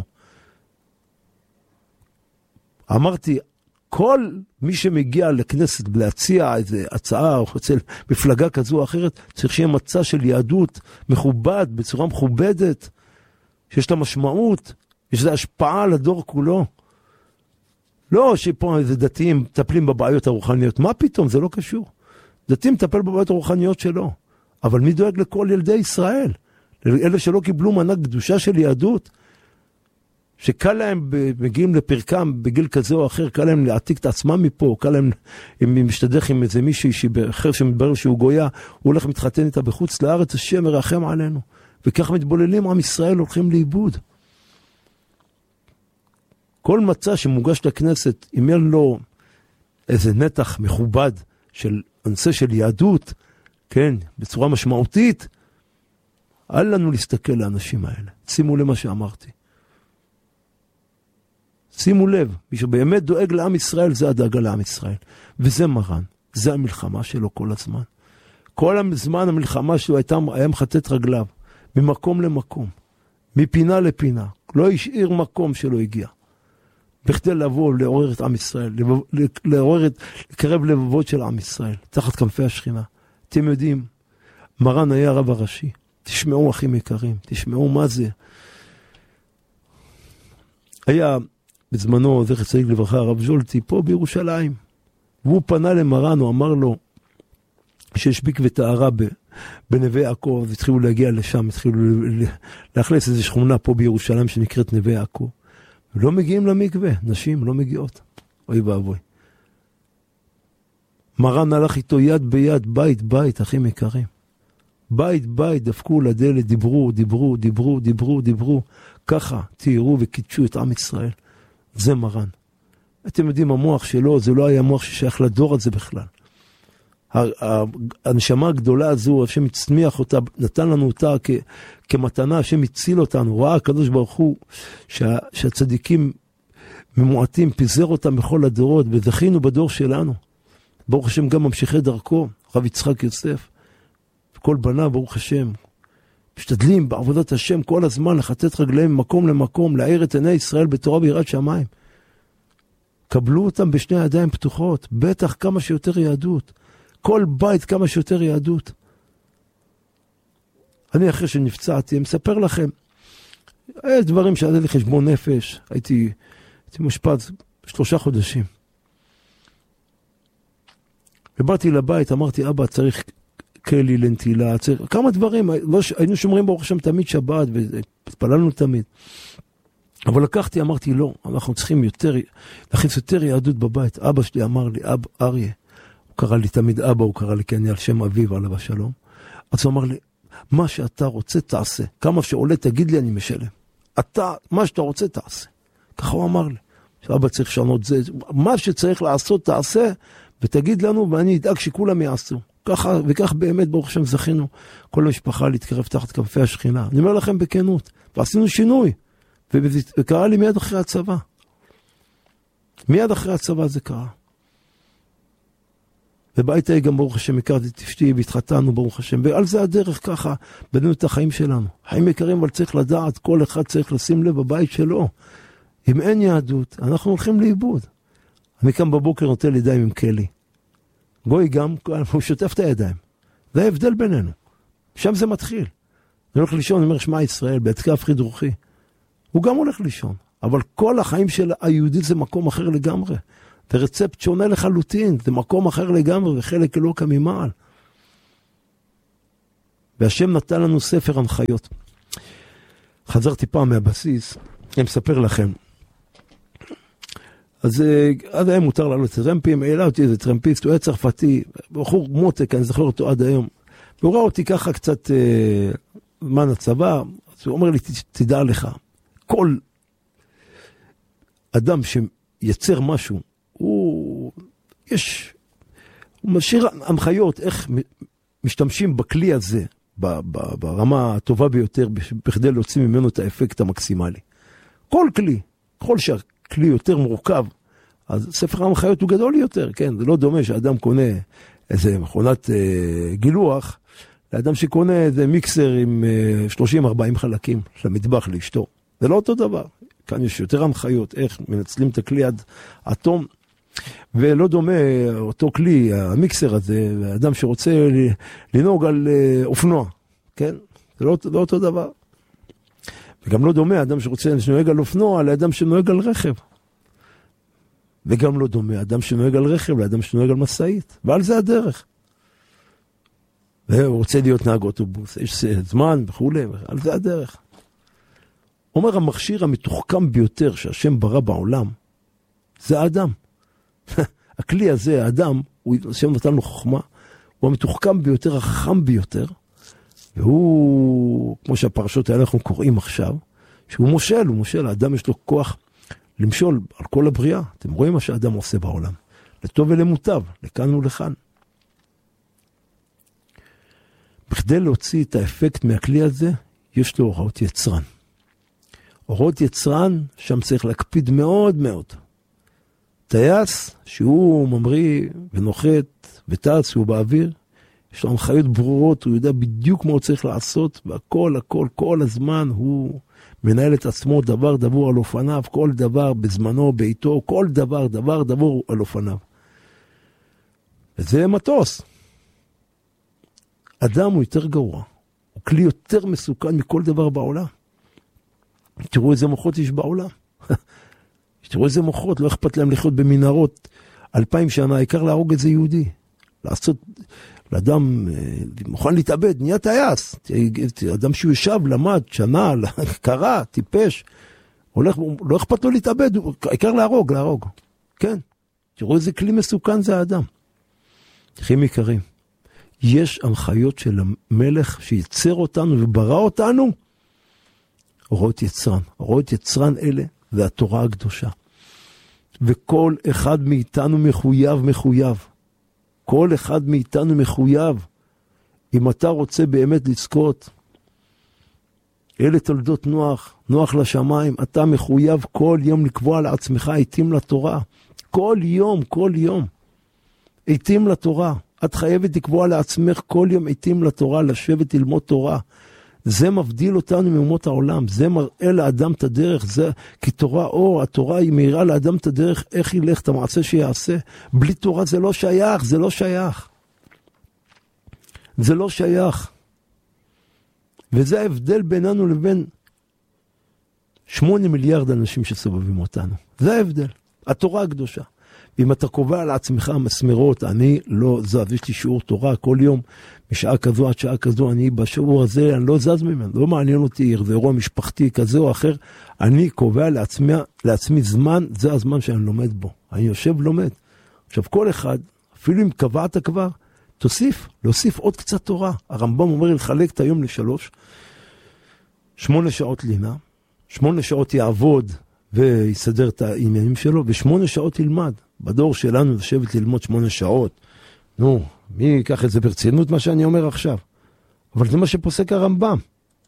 אמרתי, כל מי שמגיע לכנסת להציע איזו הצעה או אצל מפלגה כזו או אחרת, צריך שיהיה מצע של יהדות מכובד, בצורה מכובדת, שיש לה משמעות, יש לה השפעה על הדור כולו. לא שפה איזה דתיים מטפלים בבעיות הרוחניות, מה פתאום? זה לא קשור. דתיים מטפל בבעיות הרוחניות שלו, אבל מי דואג לכל ילדי ישראל? אלה שלא קיבלו מנה קדושה של יהדות, שקל להם, מגיעים לפרקם בגיל כזה או אחר, קל להם להעתיק את עצמם מפה, קל להם, אם משתדך עם איזה מישהי אחר שמתברר שהוא גויה, הוא הולך מתחתן איתה בחוץ לארץ, השם מרחם עלינו. וכך מתבוללים, עם ישראל הולכים לאיבוד. כל מצע שמוגש לכנסת, אם אין לו איזה נתח מכובד של אנשי של יהדות, כן, בצורה משמעותית, אל לנו להסתכל לאנשים האלה. שימו למה שאמרתי. שימו לב, מי שבאמת דואג לעם ישראל, זה הדאגה לעם ישראל. וזה מרן, זה המלחמה שלו כל הזמן. כל הזמן המלחמה שלו הייתה, היה מחטט רגליו, ממקום למקום, מפינה לפינה. לא השאיר מקום שלא הגיע. בכדי לבוא, לעורר את עם ישראל, לעורר את, לקרב לבבות של עם ישראל, תחת כנפי השכינה. אתם יודעים, מרן היה הרב הראשי. תשמעו אחים יקרים, תשמעו מה זה. היה בזמנו, זכר צדיק לברכה, הרב ז'ולטי, פה בירושלים. והוא פנה למרן, הוא אמר לו, שיש מקווה טהרה בנווה יעקב, והתחילו להגיע לשם, התחילו לאכלס איזו שכונה פה בירושלים שנקראת נווה יעקב. ולא מגיעים למקווה, נשים לא מגיעות. אוי ואבוי. מרן הלך איתו יד ביד, בית בית, אחים יקרים. בית בית, דפקו לדלת, דיברו, דיברו, דיברו, דיברו, דיברו. ככה תיארו וקידשו את עם ישראל. זה מרן. אתם יודעים, המוח שלו, זה לא היה מוח ששייך לדור הזה בכלל. הנשמה הגדולה הזו, השם הצמיח אותה, נתן לנו אותה כ, כמתנה, השם הציל אותנו, ראה הקדוש ברוך הוא שה, שהצדיקים ממועטים, פיזר אותם בכל הדורות, וזכינו בדור שלנו. ברוך השם גם ממשיכי דרכו, רב יצחק יוסף, כל בניו, ברוך השם, משתדלים בעבודת השם כל הזמן לחטט רגליהם ממקום למקום, להאיר את עיני ישראל בתורה ביראת שמיים. קבלו אותם בשני ידיים פתוחות, בטח כמה שיותר יהדות. כל בית כמה שיותר יהדות. אני אחרי שנפצעתי, אני מספר לכם, יש דברים שעד לי חשבון נפש, הייתי, הייתי מושפט שלושה חודשים. ובאתי לבית, אמרתי, אבא, צריך כלי לנטילה, צריך, כמה דברים, לא, היינו שומרים ברוך השם תמיד שבת, והתפללנו תמיד. אבל לקחתי, אמרתי, לא, אנחנו צריכים יותר, להכניס יותר יהדות בבית. אבא שלי אמר לי, אבא, אריה, הוא קרא לי תמיד אבא, הוא קרא לי כי אני על שם אביו, עליו השלום. אז הוא אמר לי, מה שאתה רוצה תעשה, כמה שעולה תגיד לי אני משלם. אתה, מה שאתה רוצה תעשה. ככה הוא אמר לי, שאבא צריך לשנות זה, מה שצריך לעשות תעשה, ותגיד לנו ואני אדאג שכולם יעשו. ככה, וכך באמת ברוך השם זכינו, כל המשפחה להתקרב תחת כנפי השכינה. אני אומר לכם בכנות, ועשינו שינוי. וקרה לי מיד אחרי הצבא. מיד אחרי הצבא זה קרה. ובית ההיא גם ברוך השם הכרתי את אשתי והתחתנו ברוך השם. ועל זה הדרך ככה בנינו את החיים שלנו. חיים יקרים, אבל צריך לדעת, כל אחד צריך לשים לב בבית שלו. אם אין יהדות, אנחנו הולכים לאיבוד. אני קם בבוקר נוטל ידיים עם כלי. גוי גם, הוא שוטף את הידיים. זה ההבדל בינינו. שם זה מתחיל. אני הולך לישון, אני אומר, שמע ישראל, בהתקף חידרוכי. הוא גם הולך לישון. אבל כל החיים של היהודית זה מקום אחר לגמרי. זה רצפט שונה לחלוטין. זה מקום אחר לגמרי, וחלק אלוקא ממעל. והשם נתן לנו ספר הנחיות. חזרתי פעם מהבסיס, אני מספר לכם. אז עד היום מותר לעלות טרמפים, העלה אותי איזה טרמפיסט, הוא היה צרפתי, בחור מותק, אני זוכר אותו עד היום. והוא ראה אותי ככה קצת זמן הצבא, אז הוא אומר לי, תדע לך, כל אדם שיצר משהו, הוא, יש, הוא משאיר הנחיות איך משתמשים בכלי הזה, ברמה הטובה ביותר, בכדי להוציא ממנו את האפקט המקסימלי. כל כלי, כל שהכלי יותר מורכב, אז ספר ההנחיות הוא גדול יותר, כן? זה לא דומה שאדם קונה איזה מכונת אה, גילוח, לאדם שקונה איזה מיקסר עם אה, שלושים ארבעים חלקים למטבח לאשתו. זה לא אותו דבר. כאן יש יותר הנחיות, איך מנצלים את הכלי עד אטום, ולא דומה אותו כלי, המיקסר הזה, האדם שרוצה לנהוג על אה, אופנוע, כן? זה לא, לא אותו דבר. וגם לא דומה האדם שרוצה לנהוג על אופנוע לאדם שנוהג על רכב. וגם לא דומה אדם שנוהג על רכב לאדם שנוהג על מסעית. ועל זה הדרך. והוא רוצה להיות נהג אוטובוס, יש זמן וכו', על זה הדרך. אומר המכשיר המתוחכם ביותר שהשם ברא בעולם, זה האדם. הכלי הזה, האדם, השם נתן לו חוכמה, הוא המתוחכם ביותר, החכם ביותר, והוא, כמו שהפרשות האלה אנחנו קוראים עכשיו, שהוא מושל, הוא מושל, האדם יש לו כוח למשול על כל הבריאה. אתם רואים מה שהאדם עושה בעולם, לטוב ולמוטב, לכאן ולכאן. בכדי להוציא את האפקט מהכלי הזה, יש לו הוראות יצרן. הוראות יצרן, שם צריך להקפיד מאוד מאוד. טייס, שהוא ממריא ונוחת וטס, שהוא באוויר, יש לו הנחיות ברורות, הוא יודע בדיוק מה הוא צריך לעשות, והכל, הכל, כל הזמן הוא מנהל את עצמו דבר דבור על אופניו, כל דבר בזמנו, בעיתו, כל דבר, דבר דבור על אופניו. וזה מטוס. אדם הוא יותר גרוע, הוא כלי יותר מסוכן מכל דבר בעולם. תראו איזה מוחות יש בעולם. תראו איזה מוחות, לא אכפת להם לחיות במנהרות אלפיים שנה, העיקר להרוג איזה יהודי. לעשות, לאדם מוכן להתאבד, נהיה טייס. אדם שהוא ישב, למד, שנה, קרא, טיפש, הולך, לא אכפת לו להתאבד, העיקר להרוג, להרוג. כן, תראו איזה כלי מסוכן זה האדם. אחים יקרים, יש הנחיות של המלך שיצר אותנו וברא אותנו, הוראות יצרן. הוראות יצרן אלה זה התורה הקדושה. וכל אחד מאיתנו מחויב, מחויב. כל אחד מאיתנו מחויב. אם אתה רוצה באמת לזכות, אלה תולדות נוח, נוח לשמיים, אתה מחויב כל יום לקבוע לעצמך עיתים לתורה. כל יום, כל יום. עיתים לתורה. את חייבת לקבוע לעצמך כל יום עיתים לתורה, לשבת ללמוד תורה. זה מבדיל אותנו מאומות העולם, זה מראה לאדם את הדרך, זה, כי תורה אור, התורה היא מאירה לאדם את הדרך, איך ילך את המעשה שיעשה. בלי תורה זה לא שייך, זה לא שייך. זה לא שייך. וזה ההבדל בינינו לבין שמונה מיליארד אנשים שסובבים אותנו. זה ההבדל, התורה הקדושה. אם אתה קובע לעצמך מסמרות, אני לא זז, יש לי שיעור תורה כל יום, משעה כזו עד שעה כזו, אני בשיעור הזה, אני לא זז ממנו, לא מעניין אותי, זה אירוע משפחתי כזה או אחר, אני קובע לעצמי, לעצמי זמן, זה הזמן שאני לומד בו, אני יושב לומד. עכשיו כל אחד, אפילו אם קבעת כבר, תוסיף, להוסיף עוד קצת תורה. הרמב"ם אומר לחלק את היום לשלוש, שמונה שעות לינה, שמונה שעות יעבוד ויסדר את העניינים שלו, ושמונה שעות ילמד. בדור שלנו לשבת ללמוד שמונה שעות. נו, מי ייקח את זה ברצינות מה שאני אומר עכשיו? אבל זה מה שפוסק הרמב"ם.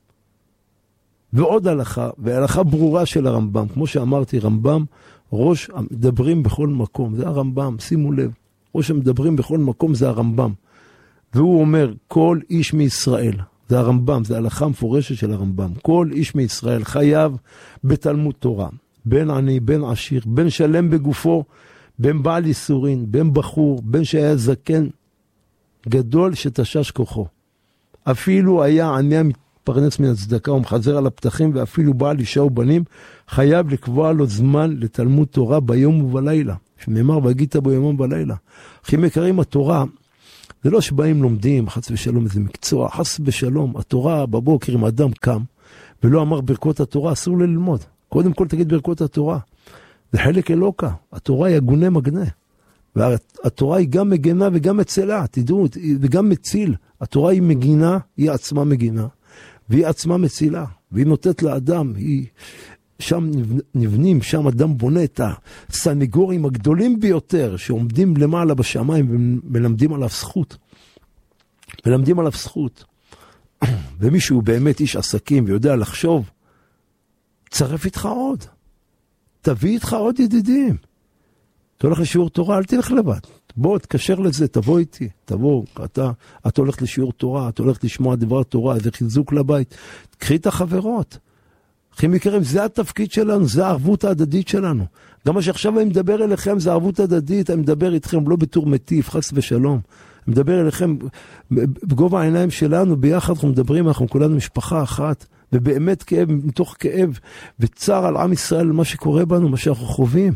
ועוד הלכה, והלכה ברורה של הרמב"ם. כמו שאמרתי, רמב"ם, ראש המדברים בכל מקום. זה הרמב"ם, שימו לב. ראש המדברים בכל מקום זה הרמב"ם. והוא אומר, כל איש מישראל, זה הרמב"ם, זה הלכה מפורשת של הרמב"ם. כל איש מישראל חייב בתלמוד תורה. בין עני, בין עשיר, בין שלם בגופו, בין בעל ייסורין, בין בחור, בין שהיה זקן, גדול שתשש כוחו. אפילו היה עני המתפרנס מן הצדקה ומחזר על הפתחים, ואפילו בעל אישה ובנים, חייב לקבוע לו זמן לתלמוד תורה ביום ובלילה. שנאמר, והגית בו יומם ובלילה. אחים יקרים, התורה, זה לא שבאים לומדים, חס ושלום איזה מקצוע, חס ושלום, התורה בבוקר אם אדם קם, ולא אמר ברכות התורה, אסור ללמוד. קודם כל תגיד ברכות התורה. זה חלק אלוקה. התורה היא אגונה מגנה. והתורה היא גם מגנה וגם מצלה. תדעו, וגם מציל. התורה היא מגינה, היא עצמה מגינה. והיא עצמה מצילה. והיא נותנת לאדם, היא... שם נבנים, שם אדם בונה את הסניגורים הגדולים ביותר, שעומדים למעלה בשמיים ומלמדים עליו זכות. מלמדים עליו זכות. ומישהו באמת איש עסקים ויודע לחשוב, צרף איתך עוד. תביא איתך עוד ידידים. אתה הולך לשיעור תורה, אל תלך לבד. בוא, תקשר לזה, תבוא איתי, תבוא, אתה, אתה הולך לשיעור תורה, אתה הולך לשמוע דבר תורה, זה חיזוק לבית, קחי את החברות. אחים יקרים, זה התפקיד שלנו, זה הערבות ההדדית שלנו. גם מה שעכשיו אני מדבר אליכם, זה הערבות הדדית, אני מדבר איתכם לא בתור מטיף, חס ושלום. אני מדבר אליכם בגובה העיניים שלנו, ביחד אנחנו מדברים, אנחנו כולנו משפחה אחת, ובאמת כאב, מתוך כאב וצער על עם ישראל, מה שקורה בנו, מה שאנחנו חווים.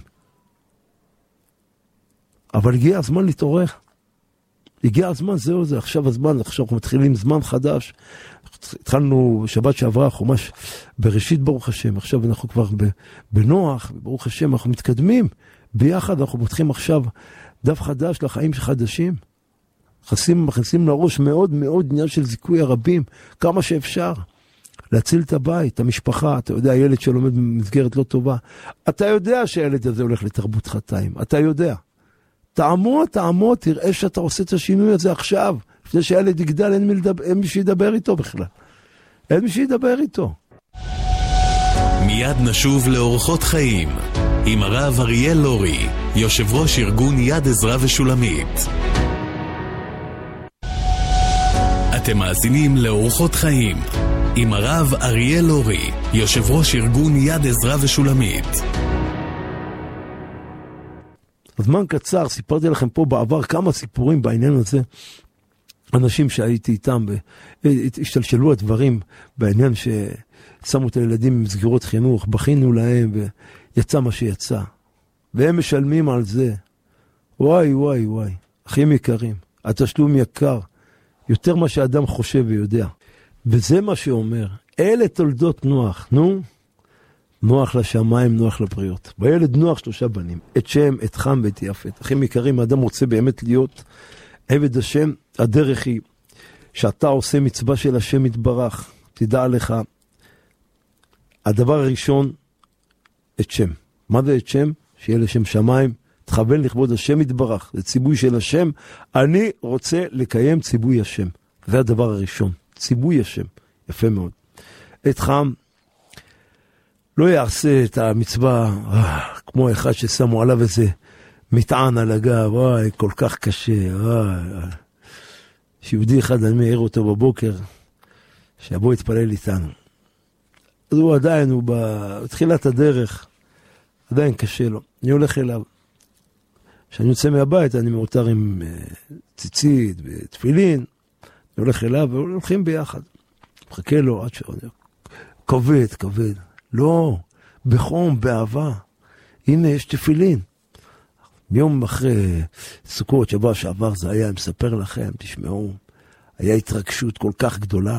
אבל הגיע הזמן להתעורר. הגיע הזמן, זהו זה, עכשיו הזמן, עכשיו אנחנו מתחילים זמן חדש. התחלנו שבת שעברה, חומש בראשית ברוך השם, עכשיו אנחנו כבר בנוח, ברוך השם, אנחנו מתקדמים ביחד, אנחנו פותחים עכשיו דף חדש לחיים חדשים. מכניסים, מכניסים לראש מאוד מאוד עניין של זיכוי הרבים, כמה שאפשר. להציל את הבית, את המשפחה, אתה יודע, הילד שלומד במסגרת לא טובה. אתה יודע שהילד הזה הולך לתרבות חטאים, אתה יודע. תעמוד, תעמוד, תראה שאתה עושה את השינוי הזה עכשיו. לפני שהילד יגדל, אין מי, לדבר, אין מי שידבר איתו בכלל. אין מי שידבר איתו. מיד נשוב לאורחות חיים, עם הרב אריאל לורי, יושב ראש ארגון יד עזרא ושולמית. אתם מאזינים לאורחות חיים, עם הרב אריאל לורי, יושב ראש ארגון יד עזרא ושולמית. הזמן קצר, סיפרתי לכם פה בעבר כמה סיפורים בעניין הזה, אנשים שהייתי איתם, השתלשלו הדברים בעניין ששמו את הילדים במסגרות חינוך, בכינו להם ויצא מה שיצא. והם משלמים על זה. וואי וואי וואי, אחים יקרים, התשלום יקר, יותר מה שאדם חושב ויודע. וזה מה שאומר, אלה תולדות נוח, נו, נוח לשמיים, נוח לבריות. בילד נוח שלושה בנים, את שם, את חם ואת יפת. אחים יקרים, האדם רוצה באמת להיות עבד השם, הדרך היא שאתה עושה מצווה של השם יתברך, תדע לך, הדבר הראשון, את שם. מה זה את שם? שיהיה לשם שמיים, תכוון לכבוד השם יתברך, זה ציבוי של השם, אני רוצה לקיים ציבוי השם. זה הדבר הראשון, ציבוי השם, יפה מאוד. את חם, לא יעשה את המצווה אה, כמו אחד ששמו עליו איזה מטען על הגב, וואי, כל כך קשה, וואי. שיהודי אחד, אני מעיר אותו בבוקר, שיבוא יתפלל איתנו. אז הוא עדיין, הוא בתחילת הדרך, עדיין קשה לו. אני הולך אליו. כשאני יוצא מהבית, אני מאותר עם ציצית ותפילין, אני הולך אליו, והולכים ביחד. מחכה לו עד שעוד. כבד, כבד. לא, בחום, באהבה. הנה, יש תפילין. ביום אחרי סוכות, שבוע שעבר זה היה, אני מספר לכם, תשמעו, היה התרגשות כל כך גדולה.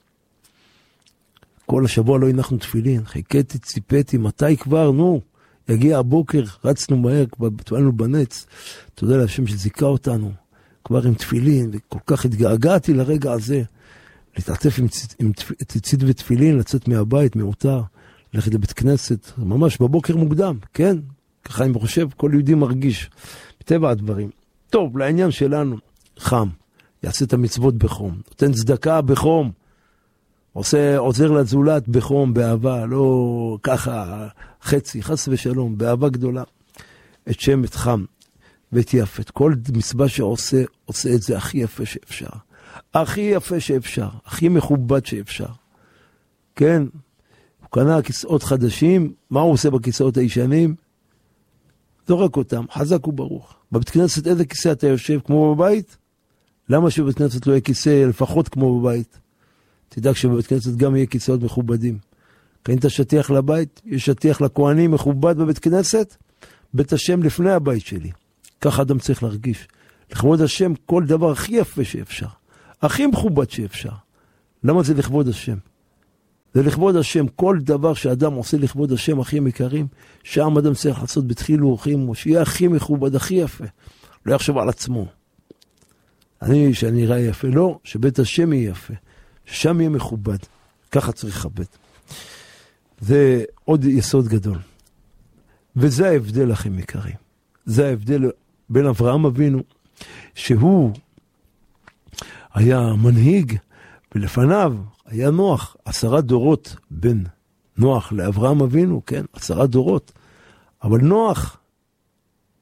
כל השבוע לא הנחנו תפילין, חיכיתי, ציפיתי, מתי כבר, נו, יגיע הבוקר, רצנו מהר, כבר טוענו בנץ, תודה להשם שזיקה אותנו, כבר עם תפילין, וכל כך התגעגעתי לרגע הזה, להתעטף עם, עם ציצית ותפילין, לצאת מהבית, מאותר, ללכת לבית כנסת, ממש בבוקר מוקדם, כן? ככה אני חושב, כל יהודי מרגיש, בטבע הדברים. טוב, לעניין שלנו, חם, יעשה את המצוות בחום, נותן צדקה בחום, עושה, עוזר לזולת בחום, באהבה, לא ככה חצי, חס ושלום, באהבה גדולה. את שם, את חם, ואת יפת. כל מצווה שעושה, עושה את זה הכי יפה שאפשר. הכי יפה שאפשר, הכי מכובד שאפשר. כן, הוא קנה כיסאות חדשים, מה הוא עושה בכיסאות הישנים? זורק אותם, חזק וברוך. בבית כנסת איזה כיסא אתה יושב כמו בבית? למה שבבית כנסת לא יהיה כיסא לפחות כמו בבית? תדאג שבבית כנסת גם יהיה כיסאות מכובדים. קנית שטיח לבית, יש שטיח לכהנים מכובד בבית כנסת, בית השם לפני הבית שלי. ככה אדם צריך להרגיש. לכבוד השם כל דבר הכי יפה שאפשר. הכי מכובד שאפשר. למה זה לכבוד השם? זה לכבוד השם, כל דבר שאדם עושה לכבוד השם הכי יקרים, שם אדם צריך לעשות בתחילו אורחים, שיהיה הכי מכובד, הכי יפה. לא יחשב על עצמו. אני, שאני אראה יפה, לא, שבית השם יהיה יפה. שם יהיה מכובד. ככה צריך לכבד. זה עוד יסוד גדול. וזה ההבדל הכי יקרים. זה ההבדל בין אברהם אבינו, שהוא היה מנהיג, ולפניו היה נוח, עשרה דורות בין נוח לאברהם אבינו, כן, עשרה דורות. אבל נוח,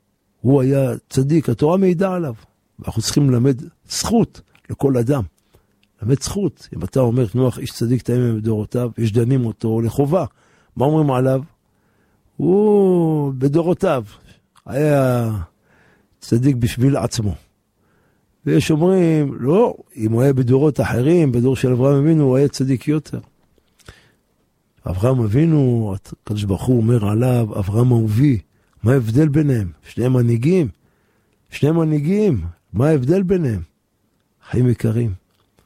הוא היה צדיק, התורה מעידה עליו. ואנחנו צריכים ללמד זכות לכל אדם. ללמד זכות. אם אתה אומר, נוח איש צדיק תאמים בדורותיו, יש דנים אותו לחובה. מה אומרים עליו? הוא בדורותיו. היה צדיק בשביל עצמו. ויש אומרים, לא, אם הוא היה בדורות אחרים, בדור של אברהם אבינו, הוא היה צדיק יותר. אברהם אבינו, הקדוש ברוך הוא אומר עליו, אברהם אהובי, מה ההבדל ביניהם? שני מנהיגים, שני מנהיגים, מה ההבדל ביניהם? חיים יקרים.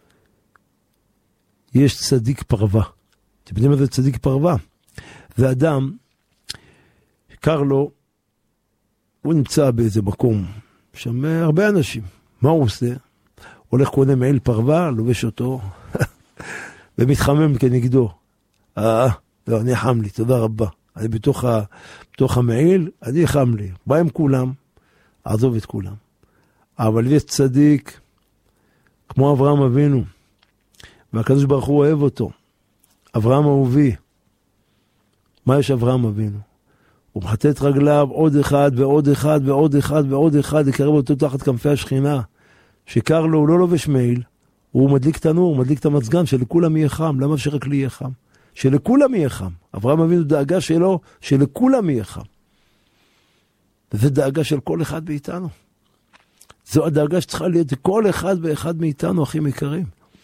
יש צדיק פרווה. אתם יודעים מה זה צדיק פרווה? זה אדם, קר לו, הוא נמצא באיזה מקום, שם הרבה אנשים. מה הוא עושה? הולך קונה מעיל פרווה, לובש אותו, ומתחמם כנגדו. אה, לא, אני חם לי, תודה רבה. אני בתוך, ה, בתוך המעיל, אני חם לי. בא עם כולם, עזוב את כולם. אבל יש צדיק, כמו אברהם אבינו, והקדוש ברוך הוא אוהב אותו. אברהם אהובי. מה יש אברהם אבינו? הוא מחטא את רגליו עוד אחד ועוד אחד ועוד אחד ועוד אחד, לקרב אותו תחת כנפי השכינה. שקר לו, הוא לא לובש מעיל, הוא מדליק תנור, הוא מדליק את המזגן, שלכולם יהיה חם. למה שרק לי יהיה חם? שלכולם יהיה חם. אברהם אבינו דאגה שלו, שלכולם יהיה חם. וזה דאגה של כל אחד מאיתנו. זו הדאגה שצריכה להיות כל אחד ואחד מאיתנו, אחים יקרים.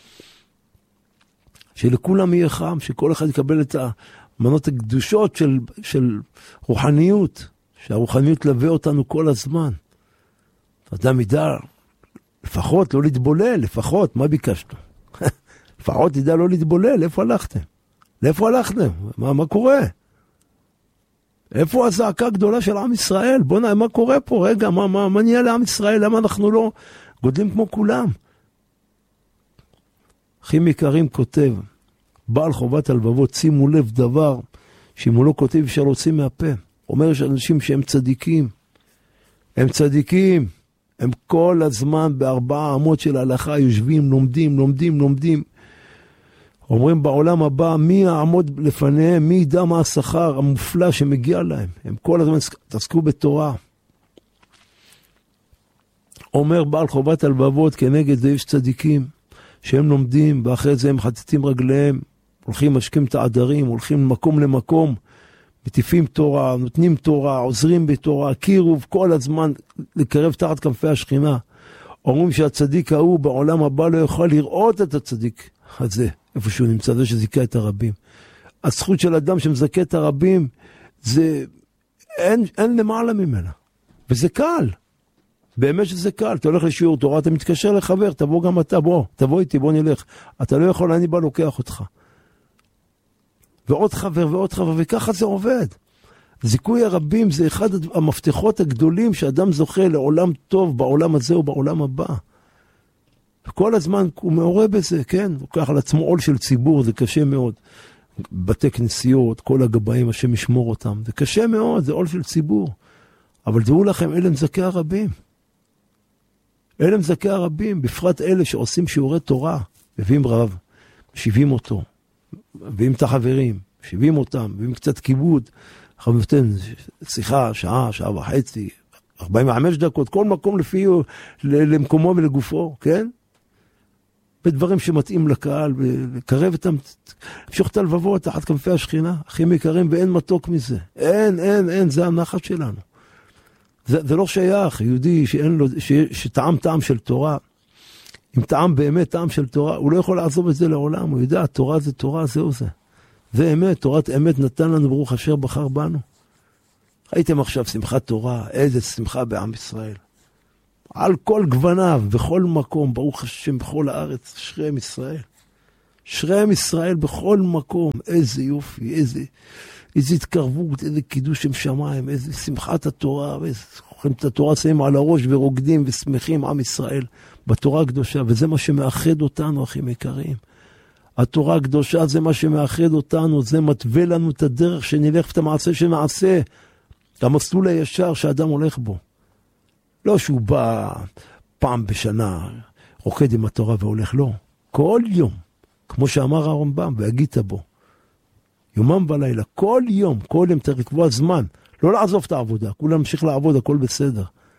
שלכולם יהיה חם, שכל אחד יקבל את המנות הקדושות של, של רוחניות, שהרוחניות תלווה אותנו כל הזמן. אדם ידע, לפחות לא להתבולל, לפחות, מה ביקשנו? לפחות ידע לא להתבולל, איפה הלכתם? לאיפה הלכתם? מה, מה קורה? איפה הזעקה הגדולה של עם ישראל? בוא נראה, מה קורה פה? רגע, מה, מה, מה נהיה לעם ישראל? למה אנחנו לא גודלים כמו כולם? אחים יקרים כותב, בעל חובת הלבבות, שימו לב דבר, שאם הוא לא כותב אפשר להוציא מהפה. אומר יש אנשים שהם צדיקים, הם צדיקים, הם כל הזמן בארבעה אמות של ההלכה יושבים, לומדים, לומדים, לומדים. אומרים בעולם הבא, מי יעמוד לפניהם, מי ידע מה השכר המופלא שמגיע להם. הם כל הזמן תעסקו בתורה. אומר בעל חובת הלבבות, כנגד זה יש צדיקים, שהם לומדים, ואחרי זה הם חטטים רגליהם, הולכים משקים את העדרים, הולכים ממקום למקום, מטיפים תורה, נותנים תורה, עוזרים בתורה, קירוב, כל הזמן לקרב תחת כנפי השכינה. אומרים שהצדיק ההוא בעולם הבא לא יכול לראות את הצדיק הזה, איפה שהוא נמצא, זה שזיקה את הרבים. הזכות של אדם שמזכה את הרבים, זה אין, אין למעלה ממנה. וזה קל. באמת שזה קל. אתה הולך לשיעור תורה, אתה מתקשר לחבר, תבוא גם אתה, בוא, תבוא איתי, בוא נלך. אתה לא יכול, אני בא לוקח אותך. ועוד חבר ועוד חבר, וככה זה עובד. זיכוי הרבים זה אחד המפתחות הגדולים שאדם זוכה לעולם טוב בעולם הזה ובעולם הבא. וכל הזמן הוא מעורב בזה, כן? הוא לוקח על עצמו עול של ציבור, זה קשה מאוד. בתי כנסיות, כל הגבאים, השם ישמור אותם. זה קשה מאוד, זה עול של ציבור. אבל דעו לכם, אלה מזכי הרבים. אלה מזכי הרבים, בפרט אלה שעושים שיעורי תורה, מביאים רב, משיבים אותו, מביאים את החברים, משיבים אותם, מביאים קצת כיבוד, אנחנו נותן שיחה, שעה, שעה וחצי, ארבעים וחמש דקות, כל מקום לפי, למקומו ולגופו, כן? בדברים שמתאים לקהל, ולקרב את המשוך את הלבבות, תחת כנפי השכינה, אחים יקרים, ואין מתוק מזה. אין, אין, אין, זה הנחת שלנו. זה, זה לא שייך, יהודי שאין לו, ש, שטעם טעם של תורה, אם טעם באמת טעם של תורה, הוא לא יכול לעזוב את זה לעולם, הוא יודע, תורה זה תורה, זהו זה. זה אמת, תורת אמת נתן לנו ברוך אשר בחר בנו. ראיתם עכשיו שמחת תורה, איזה שמחה בעם ישראל. על כל גווניו, בכל מקום, ברוך השם בכל הארץ, שרי עם ישראל. שרי עם ישראל בכל מקום, איזה יופי, איזה, איזה התקרבות, איזה קידוש עם שמיים, איזה שמחת התורה, ואיזה אוכלים את התורה, שמים על הראש ורוקדים ושמחים עם ישראל בתורה הקדושה, וזה מה שמאחד אותנו, אחים יקרים. התורה הקדושה זה מה שמאחד אותנו, זה מתווה לנו את הדרך שנלך את המעשה שנעשה, את המסלול הישר שאדם הולך בו. לא שהוא בא פעם בשנה, רוקד עם התורה והולך, לא. כל יום, כמו שאמר הרמב"ם, והגית בו. יומם ולילה, כל יום, כל יום צריך לקבוע זמן. לא לעזוב את העבודה, כולם נמשיך לעבוד, הכל בסדר.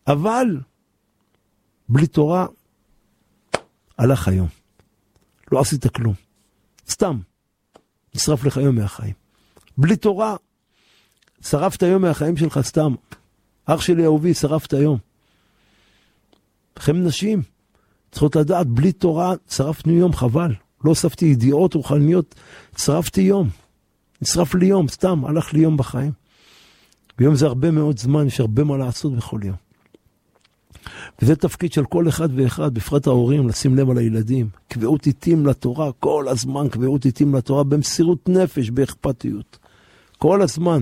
אבל בלי תורה הלך היום. לא עשית כלום. סתם. נשרף לך יום מהחיים. בלי תורה שרפת יום מהחיים שלך סתם. אח שלי אהובי, שרפת יום. לכם נשים צריכות לדעת, בלי תורה שרפנו יום, חבל. לא אספתי ידיעות רוחניות, שרפתי יום. נשרף לי יום, סתם, הלך לי יום בחיים. ביום זה הרבה מאוד זמן, יש הרבה מה לעשות בכל יום. וזה תפקיד של כל אחד ואחד, בפרט ההורים, לשים לב על הילדים. קביעות איתים לתורה, כל הזמן קביעות איתים לתורה, במסירות נפש, באכפתיות. כל הזמן.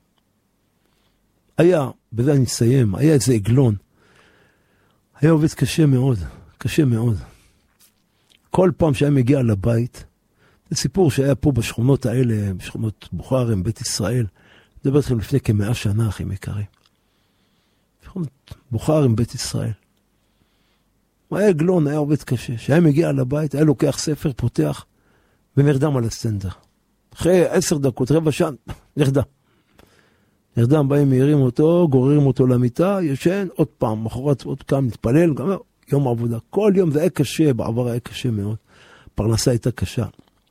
היה, בזה אני אסיים, היה איזה עגלון. היה עובד קשה מאוד, קשה מאוד. כל פעם שהיה מגיע לבית, זה סיפור שהיה פה בשכונות האלה, בשכונות בוכרים, בית ישראל, מדבר אתכם לפני כמאה שנה, אחים יקרים. שכונות בוכרים, בית ישראל. הוא היה עגלון, היה עובד קשה. שהיה מגיע לבית, היה לוקח ספר, פותח, ונרדם על הסטנדר. אחרי עשר דקות, רבע שעה, נרדם. נרדם, באים, מהירים אותו, גוררים אותו למיטה, ישן, עוד פעם, מחרת עוד קם, נתפלל, גם יום עבודה. כל יום זה היה קשה, בעבר היה קשה מאוד. פרנסה הייתה קשה.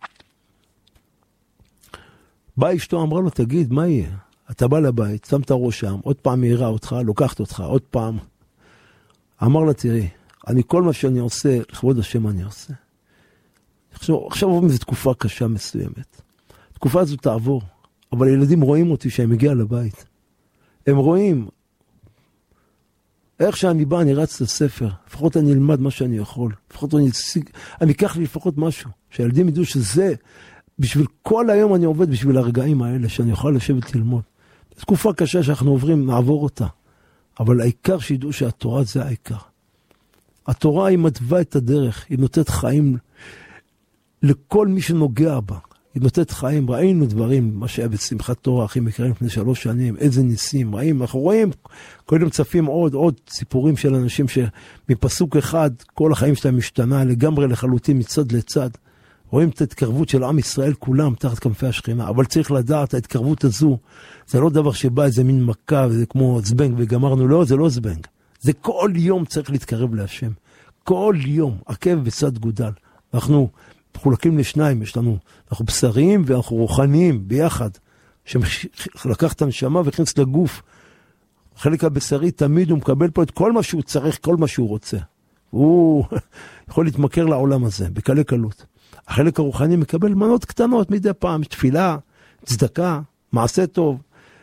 באה אשתו, אמרה לו, תגיד, מה יהיה? אתה בא לבית, שם את הראש שם, עוד פעם מהירה אותך, לוקחת אותך, עוד פעם. אמר לה, תראי, אני כל מה שאני עושה, לכבוד השם אני עושה. עכשיו, עכשיו עוברים איזו תקופה קשה מסוימת. התקופה הזו תעבור, אבל הילדים רואים אותי שאני מגיע לבית. הם רואים, איך שאני בא, אני רץ לספר, לפחות אני אלמד מה שאני יכול, לפחות אני אשיג, אני אקח לי לפחות משהו, שהילדים ידעו שזה, בשביל כל היום אני עובד בשביל הרגעים האלה, שאני אוכל לשבת ללמוד. תקופה קשה שאנחנו עוברים, נעבור אותה. אבל העיקר שידעו שהתורה זה העיקר. התורה היא מתווה את הדרך, היא נותנת חיים לכל מי שנוגע בה. היא נותנת חיים, ראינו דברים, מה שהיה בשמחת תורה, אחים יקרים לפני שלוש שנים, איזה ניסים, ראינו, אנחנו רואים, קודם צפים עוד, עוד סיפורים של אנשים שמפסוק אחד, כל החיים שלהם משתנה לגמרי לחלוטין מצד לצד. רואים את ההתקרבות של עם ישראל כולם תחת כנפי השכינה, אבל צריך לדעת, ההתקרבות הזו, זה לא דבר שבא איזה מין מכה, וזה כמו זבנג וגמרנו, לא, זה לא זבנג. זה כל יום צריך להתקרב להשם. כל יום, עקב בצד גודל. אנחנו מחולקים לשניים, יש לנו, אנחנו בשריים ואנחנו רוחניים ביחד, שלקח את הנשמה והכניס לגוף. החלק הבשרי תמיד הוא מקבל פה את כל מה שהוא צריך, כל מה שהוא רוצה. הוא יכול להתמכר לעולם הזה, בקלי קלות. החלק הרוחני מקבל מנות קטנות מדי פעם, תפילה, צדקה, מעשה טוב.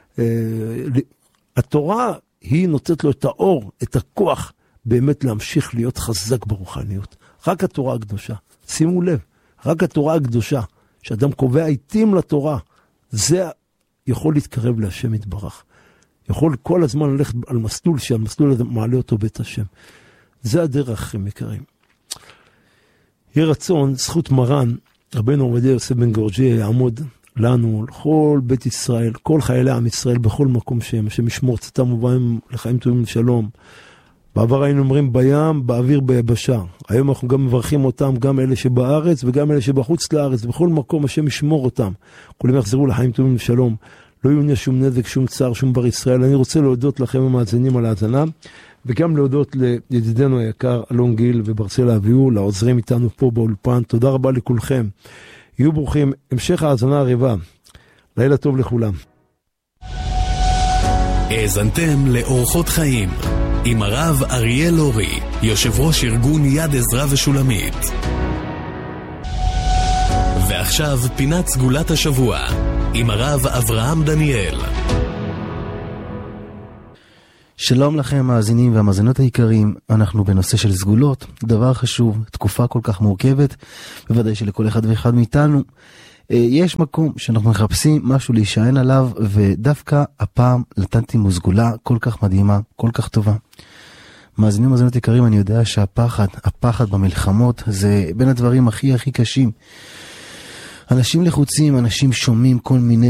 התורה היא נותנת לו את האור, את הכוח, באמת להמשיך להיות חזק ברוחניות. רק התורה הקדושה, שימו לב, רק התורה הקדושה, שאדם קובע עיתים לתורה, זה יכול להתקרב להשם יתברך. יכול כל הזמן ללכת על מסלול, שעל מסלול הזה מעלה אותו בית השם. זה הדרך, הם יקרים. יהיה רצון, זכות מרן, רבנו עובדיה יוסף בן גורג'י יעמוד לנו, לכל בית ישראל, כל חיילי עם ישראל, בכל מקום שהם, שמשמור צאתם ובאים לחיים טובים ושלום. בעבר היינו אומרים בים, באוויר, ביבשה. היום אנחנו גם מברכים אותם, גם אלה שבארץ וגם אלה שבחוץ לארץ, בכל מקום השם ישמור אותם. כולם יחזרו לחיים טובים ושלום. לא יוניה שום נזק, שום צער, שום בר ישראל. אני רוצה להודות לכם המאזינים על ההאזנה, וגם להודות לידידנו היקר אלון גיל וברצל אביהו, לעוזרים איתנו פה באולפן. תודה רבה לכולכם. יהיו ברוכים. המשך ההאזנה הרבה. לילה טוב לכולם. האזנתם לאורחות חיים עם הרב אריאל לורי, יושב ראש ארגון יד עזרא ושולמית. ועכשיו פינת סגולת השבוע עם הרב אברהם דניאל. שלום לכם מאזינים והמאזינות היקרים, אנחנו בנושא של סגולות, דבר חשוב, תקופה כל כך מורכבת, בוודאי שלכל אחד ואחד מאיתנו, יש מקום שאנחנו מחפשים משהו להישען עליו, ודווקא הפעם נתתי סגולה כל כך מדהימה, כל כך טובה. מאזינים ומאזינות יקרים, אני יודע שהפחד, הפחד במלחמות, זה בין הדברים הכי הכי קשים. אנשים לחוצים, אנשים שומעים כל מיני